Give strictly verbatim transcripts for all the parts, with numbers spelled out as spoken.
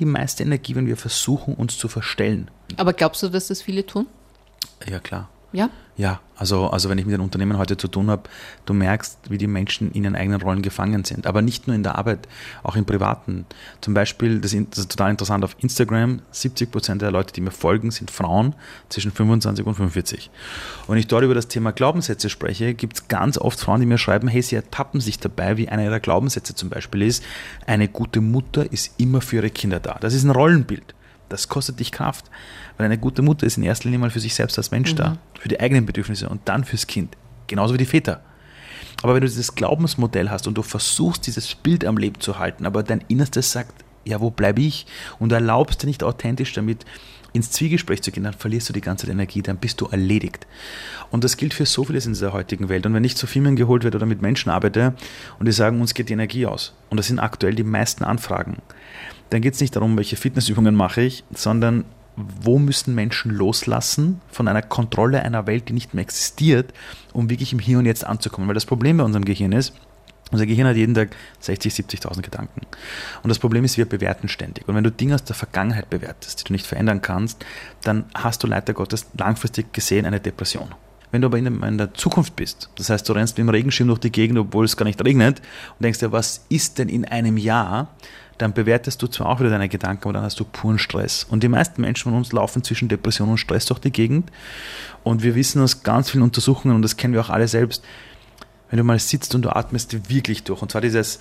die meiste Energie, wenn wir versuchen, uns zu verstellen. Aber glaubst du, dass das viele tun? Ja, klar. Ja? Ja, also, also wenn ich mit den Unternehmen heute zu tun habe, du merkst, wie die Menschen in ihren eigenen Rollen gefangen sind. Aber nicht nur in der Arbeit, auch im Privaten. Zum Beispiel, das ist total interessant, auf Instagram, siebzig Prozent der Leute, die mir folgen, sind Frauen zwischen fünfundzwanzig und fünfundvierzig. Und wenn ich dort über das Thema Glaubenssätze spreche, gibt es ganz oft Frauen, die mir schreiben, hey, sie ertappen sich dabei, wie einer ihrer Glaubenssätze zum Beispiel ist, eine gute Mutter ist immer für ihre Kinder da. Das ist ein Rollenbild. Das kostet dich Kraft, weil eine gute Mutter ist in erster Linie mal für sich selbst als Mensch mhm. da, für die eigenen Bedürfnisse und dann fürs Kind, genauso wie die Väter. Aber wenn du dieses Glaubensmodell hast und du versuchst, dieses Bild am Leben zu halten, aber dein Innerstes sagt, ja, wo bleibe ich? Und du erlaubst dir nicht authentisch damit ins Zwiegespräch zu gehen, dann verlierst du die ganze Energie, dann bist du erledigt. Und das gilt für so vieles in dieser heutigen Welt. Und wenn ich zu Firmen geholt werde oder mit Menschen arbeite und die sagen, uns geht die Energie aus, und das sind aktuell die meisten Anfragen, dann geht es nicht darum, welche Fitnessübungen mache ich, sondern wo müssen Menschen loslassen von einer Kontrolle einer Welt, die nicht mehr existiert, um wirklich im Hier und Jetzt anzukommen. Weil das Problem bei unserem Gehirn ist, unser Gehirn hat jeden Tag sechzig, siebzigtausend Gedanken. Und das Problem ist, wir bewerten ständig. Und wenn du Dinge aus der Vergangenheit bewertest, die du nicht verändern kannst, dann hast du leider Gottes langfristig gesehen eine Depression. Wenn du aber in der Zukunft bist, das heißt, du rennst mit dem Regenschirm durch die Gegend, obwohl es gar nicht regnet, und denkst dir, was ist denn in einem Jahr, dann bewertest du zwar auch wieder deine Gedanken, aber dann hast du puren Stress. Und die meisten Menschen von uns laufen zwischen Depression und Stress durch die Gegend. Und wir wissen aus ganz vielen Untersuchungen, und das kennen wir auch alle selbst, wenn du mal sitzt und du atmest wirklich durch, und zwar dieses,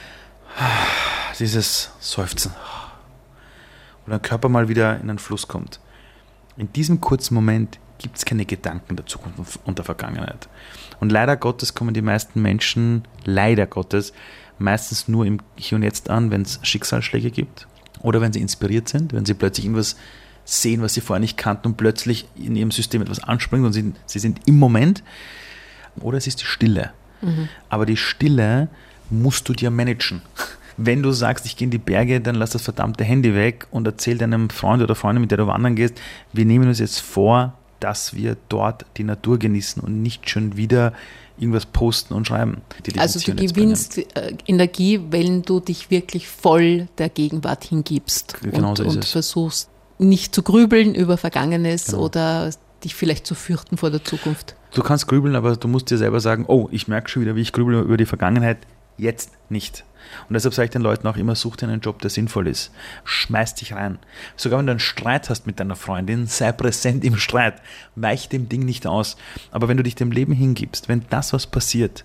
dieses Seufzen, wo dein Körper mal wieder in einen Fluss kommt. In diesem kurzen Moment gibt es keine Gedanken der Zukunft und der Vergangenheit. Und leider Gottes kommen die meisten Menschen, leider Gottes, meistens nur im Hier und Jetzt an, wenn es Schicksalsschläge gibt oder wenn sie inspiriert sind, wenn sie plötzlich irgendwas sehen, was sie vorher nicht kannten und plötzlich in ihrem System etwas anspringt und sie, sie sind im Moment. Oder es ist die Stille. Mhm. Aber die Stille musst du dir managen. Wenn du sagst, ich gehe in die Berge, dann lass das verdammte Handy weg und erzähl deinem Freund oder Freundin, mit der du wandern gehst, wir nehmen uns jetzt vor, dass wir dort die Natur genießen und nicht schon wieder irgendwas posten und schreiben. Also du gewinnst Energie, wenn du dich wirklich voll der Gegenwart hingibst genau und, so ist und es. versuchst nicht zu grübeln über Vergangenes genau. oder dich vielleicht zu fürchten vor der Zukunft. Du kannst grübeln, aber du musst dir selber sagen, oh, ich merke schon wieder, wie ich grübel über die Vergangenheit, jetzt nicht. Und deshalb sage ich den Leuten auch immer, such dir einen Job, der sinnvoll ist. Schmeiß dich rein. Sogar wenn du einen Streit hast mit deiner Freundin, sei präsent im Streit. Weich dem Ding nicht aus. Aber wenn du dich dem Leben hingibst, wenn das, was passiert,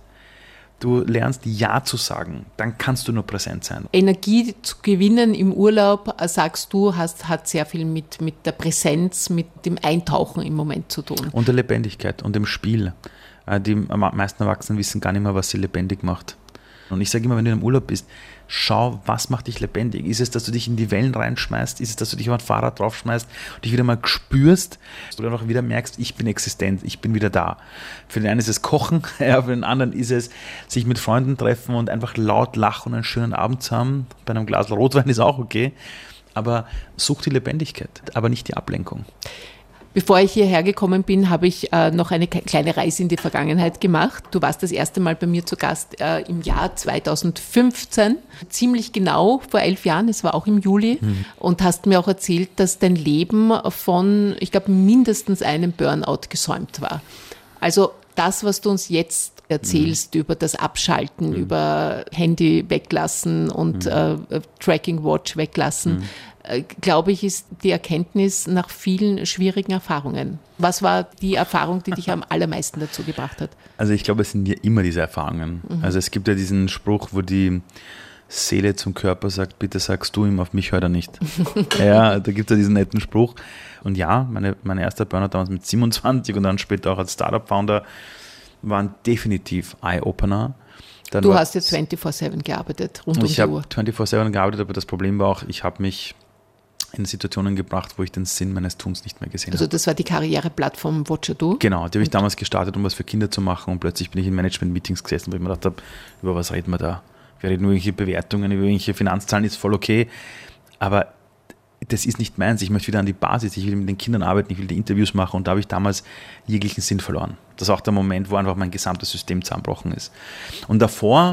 du lernst Ja zu sagen, dann kannst du nur präsent sein. Energie zu gewinnen im Urlaub, sagst du, hast, hat sehr viel mit, mit der Präsenz, mit dem Eintauchen im Moment zu tun. Und der Lebendigkeit und dem Spiel. Die meisten Erwachsenen wissen gar nicht mehr, was sie lebendig macht. Und ich sage immer, wenn du im Urlaub bist, schau, was macht dich lebendig? Ist es, dass du dich in die Wellen reinschmeißt? Ist es, dass du dich auf ein Fahrrad draufschmeißt und dich wieder mal spürst, dass du dann auch wieder merkst, ich bin existent, ich bin wieder da. Für den einen ist es Kochen, ja, für den anderen ist es sich mit Freunden treffen und einfach laut lachen und einen schönen Abend zu haben. Bei einem Glas Rotwein ist auch okay. Aber such die Lebendigkeit, aber nicht die Ablenkung. Bevor ich hierher gekommen bin, habe ich äh, noch eine kleine Reise in die Vergangenheit gemacht. Du warst das erste Mal bei mir zu Gast äh, im Jahr zweitausendfünfzehn, ziemlich genau vor elf Jahren, es war auch im Juli, mhm. und hast mir auch erzählt, dass dein Leben von, ich glaube, mindestens einem Burnout gesäumt war. Also das, was du uns jetzt erzählst mhm. über das Abschalten, mhm. über Handy weglassen und mhm. äh, Tracking Watch weglassen, mhm. glaube ich, ist die Erkenntnis nach vielen schwierigen Erfahrungen. Was war die Erfahrung, die dich am allermeisten dazu gebracht hat? Also ich glaube, es sind ja immer diese Erfahrungen. Mhm. Also es gibt ja diesen Spruch, wo die Seele zum Körper sagt, bitte sagst du ihm, auf mich hört er nicht. Ja, da gibt es ja diesen netten Spruch. Und ja, meine, mein erster Burnout damals mit siebenundzwanzig und dann später auch als Startup-Founder waren definitiv Eye-Opener. Dann du war, hast jetzt vierundzwanzig sieben gearbeitet, rund um die Uhr. Ich habe vierundzwanzig sieben gearbeitet, aber das Problem war auch, ich habe mich in Situationen gebracht, wo ich den Sinn meines Tuns nicht mehr gesehen habe. Also das war die Karriereplattform Watcher-Do? Genau, die habe ich damals gestartet, um was für Kinder zu machen, und plötzlich bin ich in Management-Meetings gesessen, wo ich mir gedacht habe, über was reden wir da? Wir reden nur irgendwelche Bewertungen, über irgendwelche Finanzzahlen, ist voll okay, aber das ist nicht meins. Ich möchte wieder an die Basis, ich will mit den Kindern arbeiten, ich will die Interviews machen, und da habe ich damals jeglichen Sinn verloren. Das ist auch der Moment, wo einfach mein gesamtes System zusammengebrochen ist. Und davor,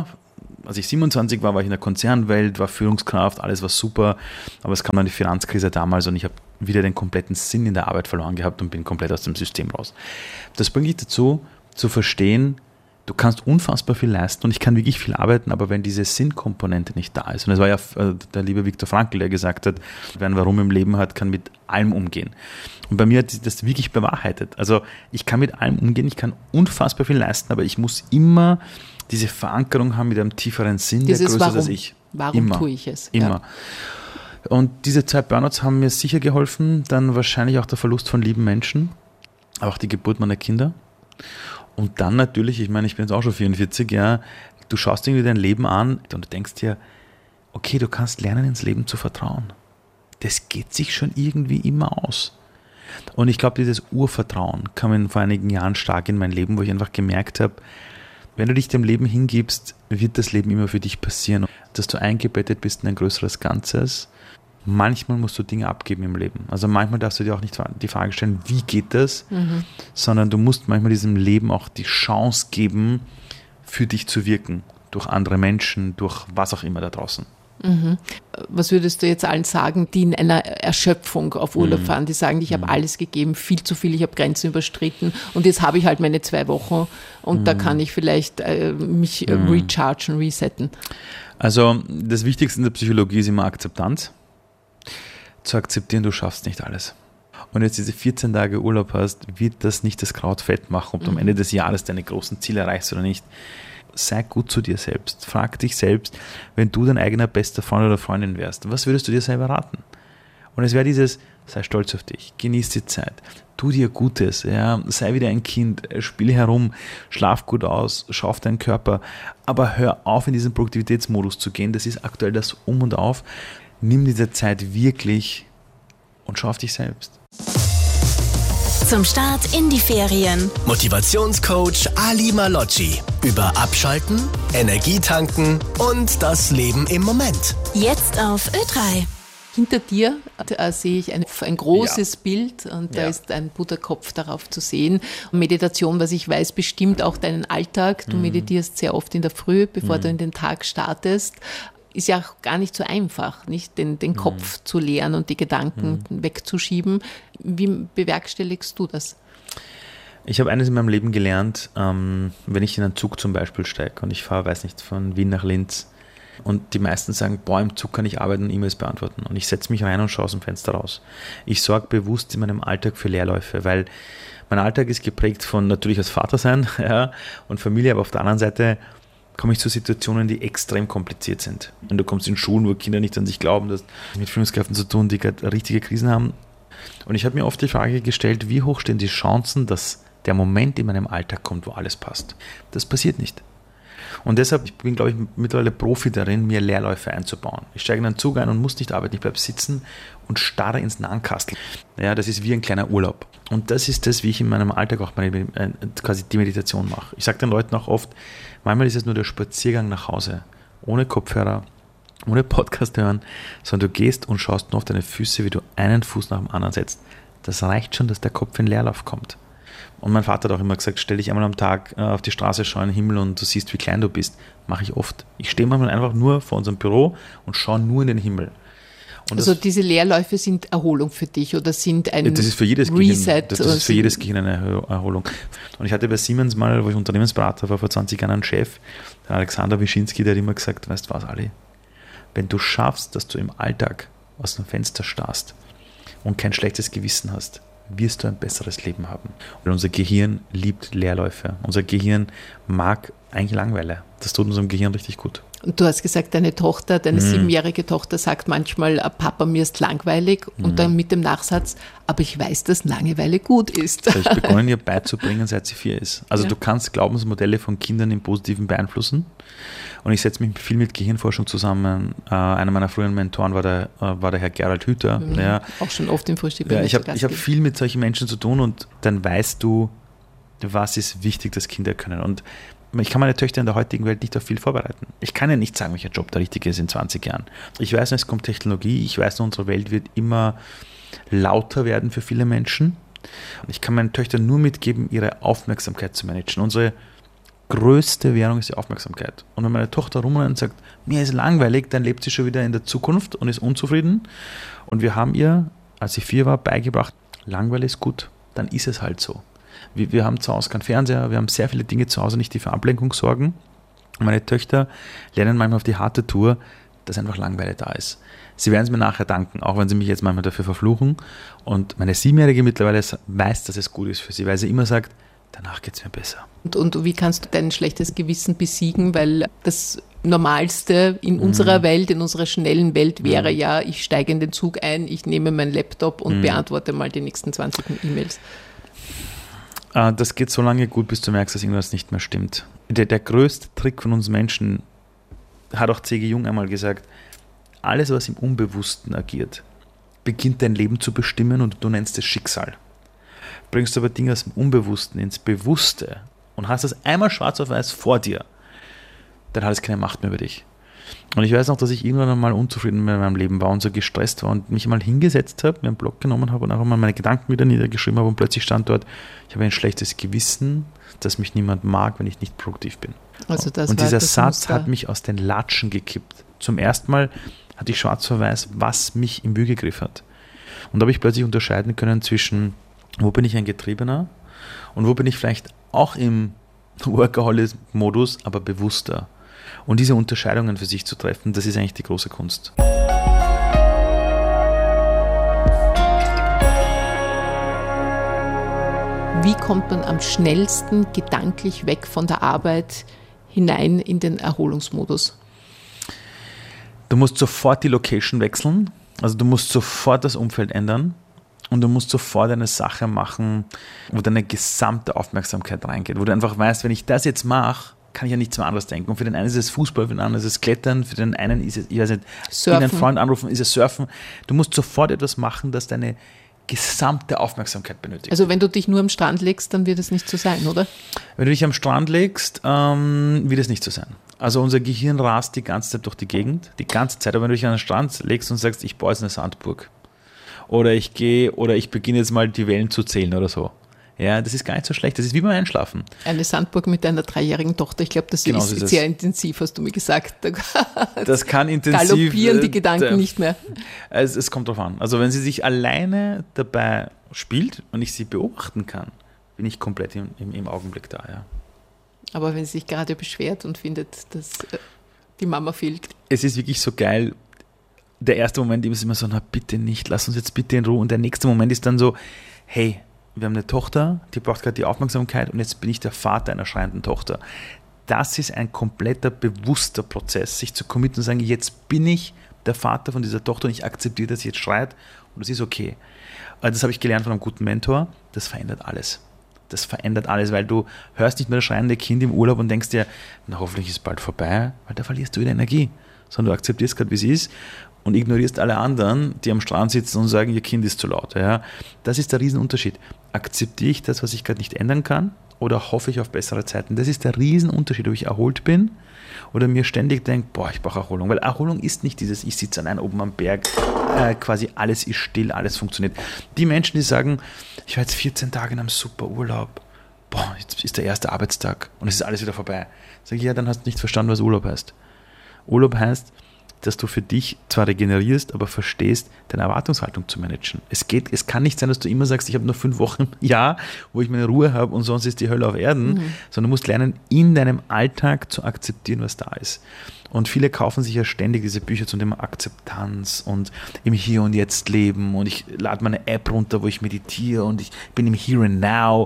als ich siebenundzwanzig war, war ich in der Konzernwelt, war Führungskraft, alles war super, aber es kam dann die Finanzkrise damals und ich habe wieder den kompletten Sinn in der Arbeit verloren gehabt und bin komplett aus dem System raus. Das bringt dich dazu, zu verstehen, du kannst unfassbar viel leisten und ich kann wirklich viel arbeiten, aber wenn diese Sinnkomponente nicht da ist, und es war ja der liebe Viktor Frankl, der gesagt hat, wer ein Warum im Leben hat, kann mit allem umgehen. Und bei mir hat sich das wirklich bewahrheitet. Also ich kann mit allem umgehen, ich kann unfassbar viel leisten, aber ich muss immer diese Verankerung haben mit einem tieferen Sinn, Dieses der größer Warum. als ich. Warum immer, tue ich es? Immer. Ja. Und diese zwei Burnouts haben mir sicher geholfen, dann wahrscheinlich auch der Verlust von lieben Menschen, aber auch die Geburt meiner Kinder. Und dann natürlich, ich meine, ich bin jetzt auch schon vierundvierzig, ja, du schaust irgendwie dein Leben an und du denkst dir, okay, du kannst lernen, ins Leben zu vertrauen. Das geht sich schon irgendwie immer aus. Und ich glaube, dieses Urvertrauen kam vor einigen Jahren stark in mein Leben, wo ich einfach gemerkt habe, wenn du dich dem Leben hingibst, wird das Leben immer für dich passieren. Dass du eingebettet bist in ein größeres Ganzes. Manchmal musst du Dinge abgeben im Leben. Also manchmal darfst du dir auch nicht die Frage stellen, wie geht das, mhm. sondern du musst manchmal diesem Leben auch die Chance geben, für dich zu wirken. Durch andere Menschen, durch was auch immer da draußen. Mhm. Was würdest du jetzt allen sagen, die in einer Erschöpfung auf Urlaub mhm. fahren, die sagen, ich habe mhm. alles gegeben, viel zu viel, ich habe Grenzen überstritten und jetzt habe ich halt meine zwei Wochen und mhm. da kann ich vielleicht äh, mich mhm. rechargen, resetten? Also das Wichtigste in der Psychologie ist immer Akzeptanz. Zu akzeptieren, du schaffst nicht alles. Und jetzt diese vierzehn Tage Urlaub hast, wird das nicht das Kraut fett machen, ob du mhm. am Ende des Jahres deine großen Ziele erreichst oder nicht. Sei gut zu dir selbst. Frag dich selbst, wenn du dein eigener bester Freund oder Freundin wärst, was würdest du dir selber raten? Und es wäre dieses, sei stolz auf dich, genieß die Zeit, tu dir Gutes, ja, sei wieder ein Kind, spiel herum, schlaf gut aus, schau auf deinen Körper, aber hör auf, in diesen Produktivitätsmodus zu gehen, das ist aktuell das Um und Auf. Nimm diese Zeit wirklich und schau auf dich selbst. Zum Start in die Ferien. Motivationscoach Ali Malocci. Über Abschalten, Energietanken und das Leben im Moment. Jetzt auf Ö drei. Hinter dir äh, sehe ich ein, ein großes ja. Bild und da ja. ist ein Buddha-Kopf darauf zu sehen. Meditation, was ich weiß, bestimmt auch deinen Alltag. Du mhm. meditierst sehr oft in der Früh, bevor mhm. du in den Tag startest. Ist ja auch gar nicht so einfach, nicht den, den Kopf mhm. zu leeren und die Gedanken mhm. wegzuschieben. Wie bewerkstelligst du das? Ich habe eines in meinem Leben gelernt, ähm, wenn ich in einen Zug zum Beispiel steige und ich fahre, weiß nicht, von Wien nach Linz und die meisten sagen, boah, im Zug kann ich arbeiten und E-Mails beantworten und ich setze mich rein und schaue aus dem Fenster raus. Ich sorge bewusst in meinem Alltag für Leerläufe, weil mein Alltag ist geprägt von natürlich als Vater sein ja, und Familie, aber auf der anderen Seite komme ich zu Situationen, die extrem kompliziert sind. Und du kommst in Schulen, wo Kinder nicht an sich glauben, dass mit Führungskräften zu tun, die gerade richtige Krisen haben. Und ich habe mir oft die Frage gestellt, wie hoch stehen die Chancen, dass der Moment in meinem Alltag kommt, wo alles passt. Das passiert nicht. Und deshalb, ich bin, glaube ich, mittlerweile Profi darin, mir Leerläufe einzubauen. Ich steige in einen Zug ein und muss nicht arbeiten, ich bleibe sitzen und starre ins Nahenkastel. Ja, das ist wie ein kleiner Urlaub. Und das ist das, wie ich in meinem Alltag auch meine, äh, quasi die Meditation mache. Ich sage den Leuten auch oft, manchmal ist es nur der Spaziergang nach Hause, ohne Kopfhörer, ohne Podcast hören, sondern du gehst und schaust nur auf deine Füße, wie du einen Fuß nach dem anderen setzt. Das reicht schon, dass der Kopf in Leerlauf kommt. Und mein Vater hat auch immer gesagt, stell dich einmal am Tag auf die Straße, schau in den Himmel und du siehst, wie klein du bist. Mache ich oft. Ich stehe manchmal einfach nur vor unserem Büro und schaue nur in den Himmel. Und also diese Leerläufe sind Erholung für dich oder sind ein das ist für jedes Reset? Gehirn, das ist für jedes Gehirn eine Erholung. Und ich hatte bei Siemens mal, wo ich Unternehmensberater war, vor zwanzig Jahren einen Chef, den Alexander Wischinski, der hat immer gesagt, weißt du was, Ali, wenn du schaffst, dass du im Alltag aus dem Fenster starrst und kein schlechtes Gewissen hast, wirst du ein besseres Leben haben. Und unser Gehirn liebt Leerläufe. Unser Gehirn mag eigentlich Langeweile. Das tut unserem Gehirn richtig gut. Und du hast gesagt, deine Tochter, deine mhm. siebenjährige Tochter sagt manchmal, Papa, mir ist langweilig. Mhm. Und dann mit dem Nachsatz, aber ich weiß, dass Langeweile gut ist. Das habe ich begonnen, ihr beizubringen, seit sie vier ist. Also ja. du kannst Glaubensmodelle von Kindern im Positiven beeinflussen. Und ich setze mich viel mit Gehirnforschung zusammen. Äh, einer meiner früheren Mentoren war der, äh, war der Herr Gerald Hüther. Mhm. Ja. Auch schon oft im Frühstück. Ja, ich habe hab viel mit solchen Menschen zu tun und dann weißt du, was ist wichtig, dass Kinder können. Und ich kann meine Töchter in der heutigen Welt nicht auf viel vorbereiten. Ich kann ja nicht sagen, welcher Job der richtige ist in zwanzig Jahren. Ich weiß, es kommt Technologie. Ich weiß, unsere Welt wird immer lauter werden für viele Menschen. Und ich kann meinen Töchtern nur mitgeben, ihre Aufmerksamkeit zu managen. Unsere größte Währung ist die Aufmerksamkeit. Und wenn meine Tochter rumrennt und sagt, mir ist langweilig, dann lebt sie schon wieder in der Zukunft und ist unzufrieden. Und wir haben ihr, als sie vier war, beigebracht, langweilig ist gut, dann ist es halt so. Wir, wir haben zu Hause keinen Fernseher, wir haben sehr viele Dinge zu Hause nicht, die für Ablenkung sorgen. Und meine Töchter lernen manchmal auf die harte Tour, dass einfach Langeweile da ist. Sie werden es mir nachher danken, auch wenn sie mich jetzt manchmal dafür verfluchen. Und meine Siebenjährige mittlerweile weiß, dass es gut ist für sie, weil sie immer sagt, danach geht es mir besser. Und, und wie kannst du dein schlechtes Gewissen besiegen? Weil das Normalste in mhm. unserer Welt, in unserer schnellen Welt wäre mhm. ja, ich steige in den Zug ein, ich nehme meinen Laptop und mhm. beantworte mal die nächsten zwanzig E-Mails. Das geht so lange gut, bis du merkst, dass irgendwas nicht mehr stimmt. Der, der größte Trick von uns Menschen, hat auch C G Jung einmal gesagt, alles, was im Unbewussten agiert, beginnt dein Leben zu bestimmen und du nennst es Schicksal. Bringst du aber Dinge aus dem Unbewussten ins Bewusste und hast das einmal schwarz auf weiß vor dir, dann hat es keine Macht mehr über dich. Und ich weiß noch, dass ich irgendwann einmal unzufrieden mit meinem Leben war und so gestresst war und mich einmal hingesetzt habe, mir einen Block genommen habe und einfach mal meine Gedanken wieder niedergeschrieben habe und plötzlich stand dort, ich habe ein schlechtes Gewissen, dass mich niemand mag, wenn ich nicht produktiv bin. Also das und dieser das Satz Muster. hat mich aus den Latschen gekippt. Zum ersten Mal hatte ich schwarz auf weiß, was mich im Würgegriff hat. Und da habe ich plötzlich unterscheiden können zwischen, wo bin ich ein Getriebener und wo bin ich vielleicht auch im Workaholic-Modus, aber bewusster. Und diese Unterscheidungen für sich zu treffen, das ist eigentlich die große Kunst. Wie kommt man am schnellsten gedanklich weg von der Arbeit hinein in den Erholungsmodus? Du musst sofort die Location wechseln, also du musst sofort das Umfeld ändern und du musst sofort eine Sache machen, wo deine gesamte Aufmerksamkeit reingeht, wo du einfach weißt, wenn ich das jetzt mache, kann ich ja nichts mehr anderes denken. Und für den einen ist es Fußball, für den anderen ist es Klettern, für den einen ist es, ich weiß nicht, Surfen. einen Freund anrufen, ist es Surfen. Du musst sofort etwas machen, das deine gesamte Aufmerksamkeit benötigt. Also wenn du dich nur am Strand legst, dann wird es nicht so sein, oder? Wenn du dich am Strand legst, ähm, wird es nicht so sein. Also unser Gehirn rast die ganze Zeit durch die Gegend, die ganze Zeit. Aber wenn du dich an den Strand legst und sagst, ich baue jetzt eine Sandburg oder ich gehe oder ich beginne jetzt mal die Wellen zu zählen oder so. Ja, das ist gar nicht so schlecht. Das ist wie beim Einschlafen. Eine Sandburg mit deiner dreijährigen Tochter. Ich glaube, das genau ist, so ist sehr es. intensiv, hast du mir gesagt. Das kann intensiv. Galoppieren die Gedanken äh, nicht mehr. Es, es kommt drauf an. Also wenn sie sich alleine dabei spielt und ich sie beobachten kann, bin ich komplett im, im, im Augenblick da. Ja. Aber wenn sie sich gerade beschwert und findet, dass die Mama fehlt. Es ist wirklich so geil. Der erste Moment ist immer so, na bitte nicht, lass uns jetzt bitte in Ruhe. Und der nächste Moment ist dann so, hey, wir haben eine Tochter, die braucht gerade die Aufmerksamkeit und jetzt bin ich der Vater einer schreienden Tochter. Das ist ein kompletter, bewusster Prozess, sich zu committen und sagen, jetzt bin ich der Vater von dieser Tochter und ich akzeptiere, dass sie jetzt schreit und das ist okay. Das habe ich gelernt von einem guten Mentor, das verändert alles. Das verändert alles, weil du hörst nicht mehr das schreiende Kind im Urlaub und denkst dir, na hoffentlich ist es bald vorbei, weil da verlierst du wieder Energie. Sondern du akzeptierst gerade, wie es ist und ignorierst alle anderen, die am Strand sitzen und sagen, ihr Kind ist zu laut. Ja? Das ist der Riesenunterschied. Akzeptiere ich das, was ich gerade nicht ändern kann, oder hoffe ich auf bessere Zeiten? Das ist der Riesenunterschied, ob ich erholt bin oder mir ständig denke, boah, ich brauche Erholung. Weil Erholung ist nicht dieses, ich sitze allein oben am Berg, äh, quasi alles ist still, alles funktioniert. Die Menschen, die sagen, ich war jetzt vierzehn Tage in einem super Urlaub, boah, jetzt ist der erste Arbeitstag und es ist alles wieder vorbei. Sag ich, ja, dann hast du nicht verstanden, was Urlaub heißt. Urlaub heißt, dass du für dich zwar regenerierst, aber verstehst, deine Erwartungshaltung zu managen. Es geht, es kann nicht sein, dass du immer sagst, ich habe nur fünf Wochen im Jahr, wo ich meine Ruhe habe und sonst ist die Hölle auf Erden, mhm. sondern du musst lernen, in deinem Alltag zu akzeptieren, was da ist. Und viele kaufen sich ja ständig diese Bücher zum Thema Akzeptanz und im Hier und Jetzt leben und ich lade meine App runter, wo ich meditiere und ich bin im Here and Now.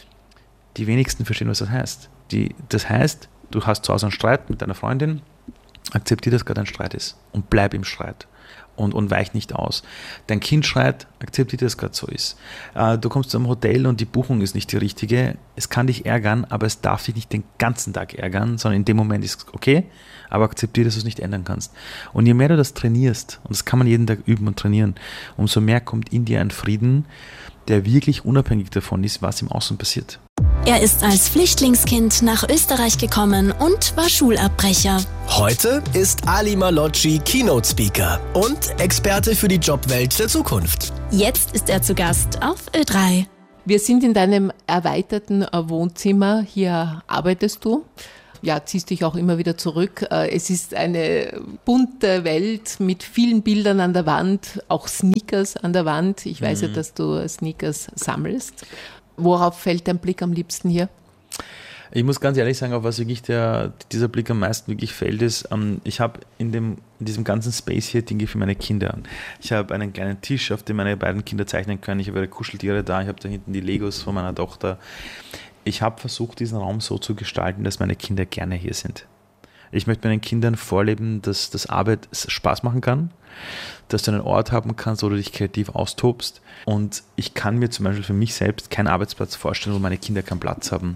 Die wenigsten verstehen, was das heißt. Die, das heißt, du hast zu Hause einen Streit mit deiner Freundin, akzeptiere, dass gerade ein Streit ist und bleib im Streit und, und weich nicht aus. Dein Kind schreit, akzeptiere, dass es gerade so ist. Äh, du kommst zum Hotel und die Buchung ist nicht die richtige. Es kann dich ärgern, aber es darf dich nicht den ganzen Tag ärgern, sondern in dem Moment ist es okay, aber akzeptiere, dass du es nicht ändern kannst. Und je mehr du das trainierst, und das kann man jeden Tag üben und trainieren, umso mehr kommt in dir ein Frieden, der wirklich unabhängig davon ist, was im Außen passiert. Er ist als Flüchtlingskind nach Österreich gekommen und war Schulabbrecher. Heute ist Ali Malocci Keynote-Speaker und Experte für die Jobwelt der Zukunft. Jetzt ist er zu Gast auf Ö drei. Wir sind in deinem erweiterten Wohnzimmer. Hier arbeitest du. Ja, ziehst dich auch immer wieder zurück. Es ist eine bunte Welt mit vielen Bildern an der Wand, auch Sneakers an der Wand. Ich weiß mhm. ja, dass du Sneakers sammelst. Worauf fällt dein Blick am liebsten hier? Ich muss ganz ehrlich sagen, auf was wirklich der, dieser Blick am meisten wirklich fällt, ist, ähm, ich habe in, dem, in diesem ganzen Space hier Dinge für meine Kinder. Ich habe einen kleinen Tisch, auf dem meine beiden Kinder zeichnen können. Ich habe ihre Kuscheltiere da. Ich habe da hinten die Legos von meiner Tochter. Ich habe versucht, diesen Raum so zu gestalten, dass meine Kinder gerne hier sind. Ich möchte meinen Kindern vorleben, dass das Arbeit Spaß machen kann, dass du einen Ort haben kannst, wo du dich kreativ austobst. Und ich kann mir zum Beispiel für mich selbst keinen Arbeitsplatz vorstellen, wo meine Kinder keinen Platz haben.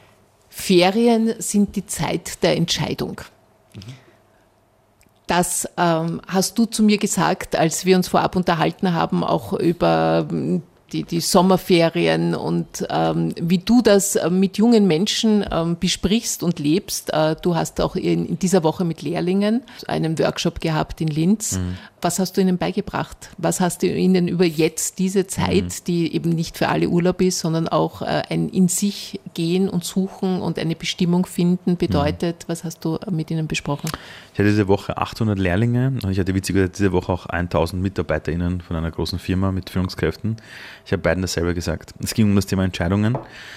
Ferien sind die Zeit der Entscheidung. Mhm. Das ähm, hast du zu mir gesagt, als wir uns vorab unterhalten haben, auch über Die, die Sommerferien und ähm, wie du das äh, mit jungen Menschen ähm, besprichst und lebst. Äh, du hast auch in, in dieser Woche mit Lehrlingen einen Workshop gehabt in Linz. Mhm. Was hast du ihnen beigebracht? Was hast du ihnen über jetzt diese Zeit, mhm. die eben nicht für alle Urlaub ist, sondern auch äh, ein in sich gehen und suchen und eine Bestimmung finden bedeutet? Mhm. Was hast du mit ihnen besprochen? Ich hatte diese Woche achthundert Lehrlinge und ich hatte witzigerweise diese Woche auch tausend MitarbeiterInnen von einer großen Firma mit Führungskräften. Ich habe beiden dasselbe gesagt. Es ging um das Thema Entscheidungen.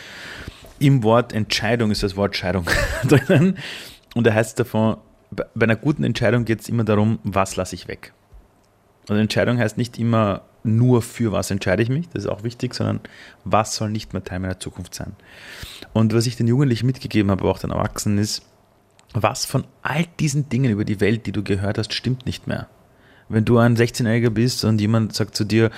Im Wort Entscheidung ist das Wort Scheidung drinnen. Und da heißt es davon, bei einer guten Entscheidung geht es immer darum, was lasse ich weg. Also Entscheidung heißt nicht immer nur, für was entscheide ich mich, das ist auch wichtig, sondern was soll nicht mehr Teil meiner Zukunft sein. Und was ich den Jugendlichen mitgegeben habe, aber auch den Erwachsenen ist, was von all diesen Dingen über die Welt, die du gehört hast, stimmt nicht mehr. Wenn du ein sechzehnjähriger bist und jemand sagt zu dir,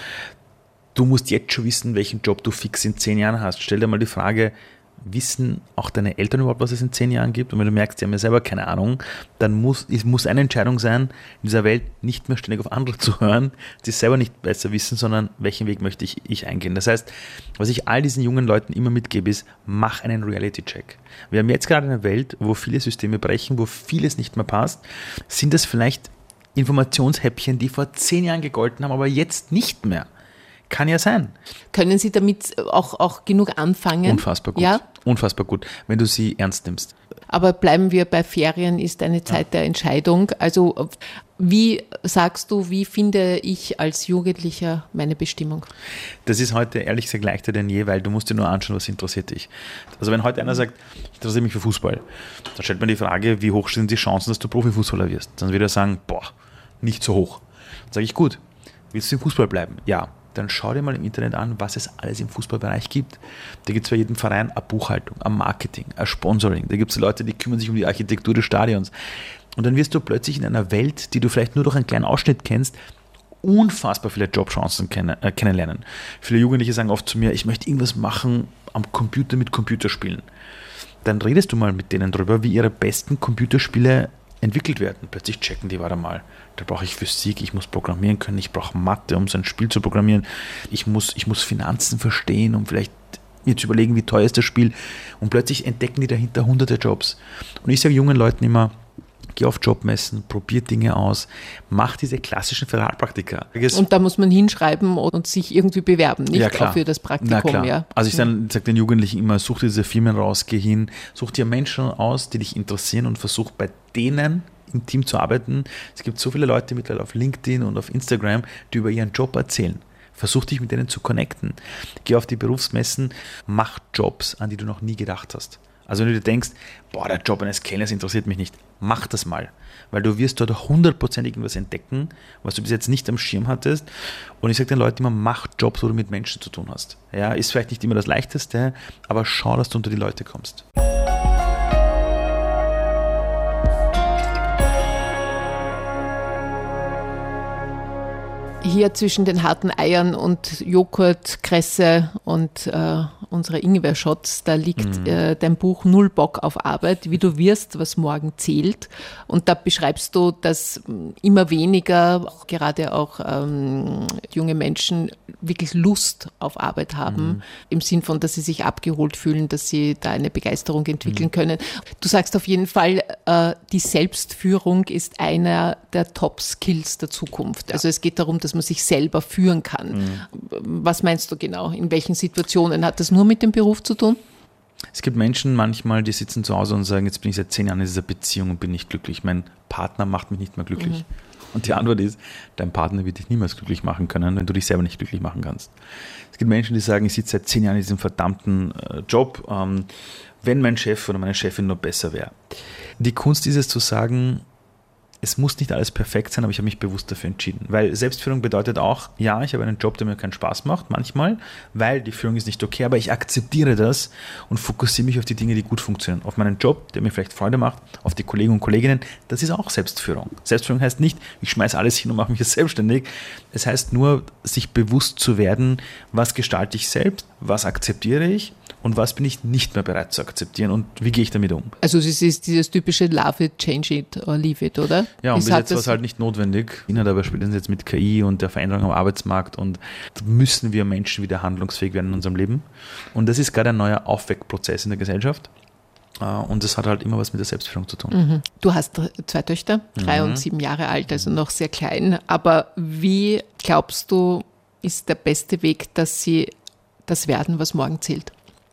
du musst jetzt schon wissen, welchen Job du fix in zehn Jahren hast. Stell dir mal die Frage, wissen auch deine Eltern überhaupt, was es in zehn Jahren gibt? Und wenn du merkst, die haben ja selber keine Ahnung, dann muss es muss eine Entscheidung sein, in dieser Welt nicht mehr ständig auf andere zu hören, die es selber nicht besser wissen, sondern welchen Weg möchte ich, ich eingehen. Das heißt, was ich all diesen jungen Leuten immer mitgebe, ist, mach einen Reality-Check. Wir haben jetzt gerade eine Welt, wo viele Systeme brechen, wo vieles nicht mehr passt. Sind das vielleicht Informationshäppchen, die vor zehn Jahren gegolten haben, aber jetzt nicht mehr? Kann ja sein. Können Sie damit auch, auch genug anfangen? Unfassbar gut. Ja? Unfassbar gut, wenn du sie ernst nimmst. Aber bleiben wir bei Ferien, ist eine Zeit ja. der Entscheidung. Also wie sagst du, wie finde ich als Jugendlicher meine Bestimmung? Das ist heute ehrlich gesagt leichter denn je, weil du musst dir nur anschauen, was interessiert dich. Also wenn heute einer sagt, ich interessiere mich für Fußball, dann stellt man die Frage, wie hoch sind die Chancen, dass du Profifußballer wirst? Dann wird er sagen, boah, nicht so hoch. Dann sage ich, gut, willst du im Fußball bleiben? Ja. Dann schau dir mal im Internet an, was es alles im Fußballbereich gibt. Da gibt es bei jedem Verein eine Buchhaltung, ein Marketing, ein Sponsoring. Da gibt es Leute, die kümmern sich um die Architektur des Stadions. Und dann wirst du plötzlich in einer Welt, die du vielleicht nur durch einen kleinen Ausschnitt kennst, unfassbar viele Jobchancen kenn- äh, kennenlernen. Viele Jugendliche sagen oft zu mir, ich möchte irgendwas machen am Computer mit Computerspielen. Dann redest du mal mit denen drüber, wie ihre besten Computerspiele entwickelt werden. Plötzlich checken die, warte mal, da brauche ich Physik, ich muss programmieren können, ich brauche Mathe, um so ein Spiel zu programmieren, ich muss, ich muss Finanzen verstehen, um vielleicht mir zu überlegen, wie teuer ist das Spiel, und plötzlich entdecken die dahinter hunderte Jobs. Und ich sage jungen Leuten immer, geh auf Jobmessen, probier Dinge aus, mach diese klassischen Verratpraktika. Und da muss man hinschreiben und sich irgendwie bewerben, nicht ja, auch für das Praktikum. Na klar. Ja. Also ich dann sage den Jugendlichen immer, such dir diese Firmen raus, geh hin, such dir Menschen aus, die dich interessieren und versuch bei denen im Team zu arbeiten. Es gibt so viele Leute mittlerweile auf LinkedIn und auf Instagram, die über ihren Job erzählen. Versuch dich mit denen zu connecten. Geh auf die Berufsmessen, mach Jobs, an die du noch nie gedacht hast. Also wenn du dir denkst, boah, der Job eines Kellners interessiert mich nicht, mach das mal. Weil du wirst dort hundertprozentig irgendwas entdecken, was du bis jetzt nicht am Schirm hattest. Und ich sage den Leuten immer, mach Jobs, wo du mit Menschen zu tun hast. Ja, ist vielleicht nicht immer das Leichteste, aber schau, dass du unter die Leute kommst. Hier zwischen den harten Eiern und Joghurt, Kresse und äh, unsere Ingwer-Shots, da liegt mhm. äh, dein Buch Null Bock auf Arbeit, wie du wirst, was morgen zählt. Und da beschreibst du, dass immer weniger, auch gerade auch ähm, junge Menschen, wirklich Lust auf Arbeit haben, mhm. im Sinn von, dass sie sich abgeholt fühlen, dass sie da eine Begeisterung entwickeln mhm. können. Du sagst auf jeden Fall, äh, die Selbstführung ist einer der Top-Skills der Zukunft. Ja. Also es geht darum, dass man sich selber führen kann. Mhm. Was meinst du genau? In welchen Situationen? Hat das nur mit dem Beruf zu tun? Es gibt Menschen manchmal, die sitzen zu Hause und sagen, jetzt bin ich seit zehn Jahren in dieser Beziehung und bin nicht glücklich. Mein Partner macht mich nicht mehr glücklich. Mhm. Und die Antwort ist, dein Partner wird dich niemals glücklich machen können, wenn du dich selber nicht glücklich machen kannst. Es gibt Menschen, die sagen, ich sitze seit zehn Jahren in diesem verdammten äh, Job, ähm, wenn mein Chef oder meine Chefin nur besser wäre. Die Kunst ist es zu sagen, es muss nicht alles perfekt sein, aber ich habe mich bewusst dafür entschieden. Weil Selbstführung bedeutet auch, ja, ich habe einen Job, der mir keinen Spaß macht, manchmal, weil die Führung ist nicht okay, aber ich akzeptiere das und fokussiere mich auf die Dinge, die gut funktionieren. Auf meinen Job, der mir vielleicht Freude macht, auf die Kollegen und Kolleginnen. Das ist auch Selbstführung. Selbstführung heißt nicht, ich schmeiße alles hin und mache mich jetzt selbstständig. Es heißt nur, sich bewusst zu werden, was gestalte ich selbst, was akzeptiere ich und was bin ich nicht mehr bereit zu akzeptieren und wie gehe ich damit um? Also es ist dieses typische Love it, change it or leave it, oder? Ja, und bis jetzt war es halt nicht notwendig. Aber spätestens jetzt mit K I und der Veränderung am Arbeitsmarkt und müssen wir Menschen wieder handlungsfähig werden in unserem Leben. Und das ist gerade ein neuer Aufweckprozess in der Gesellschaft. Und das hat halt immer was mit der Selbstführung zu tun. Mhm. Du hast zwei Töchter, drei mhm. und sieben Jahre alt, also noch sehr klein. Aber wie glaubst du, ist der beste Weg, dass sie das werden, was morgen zählt?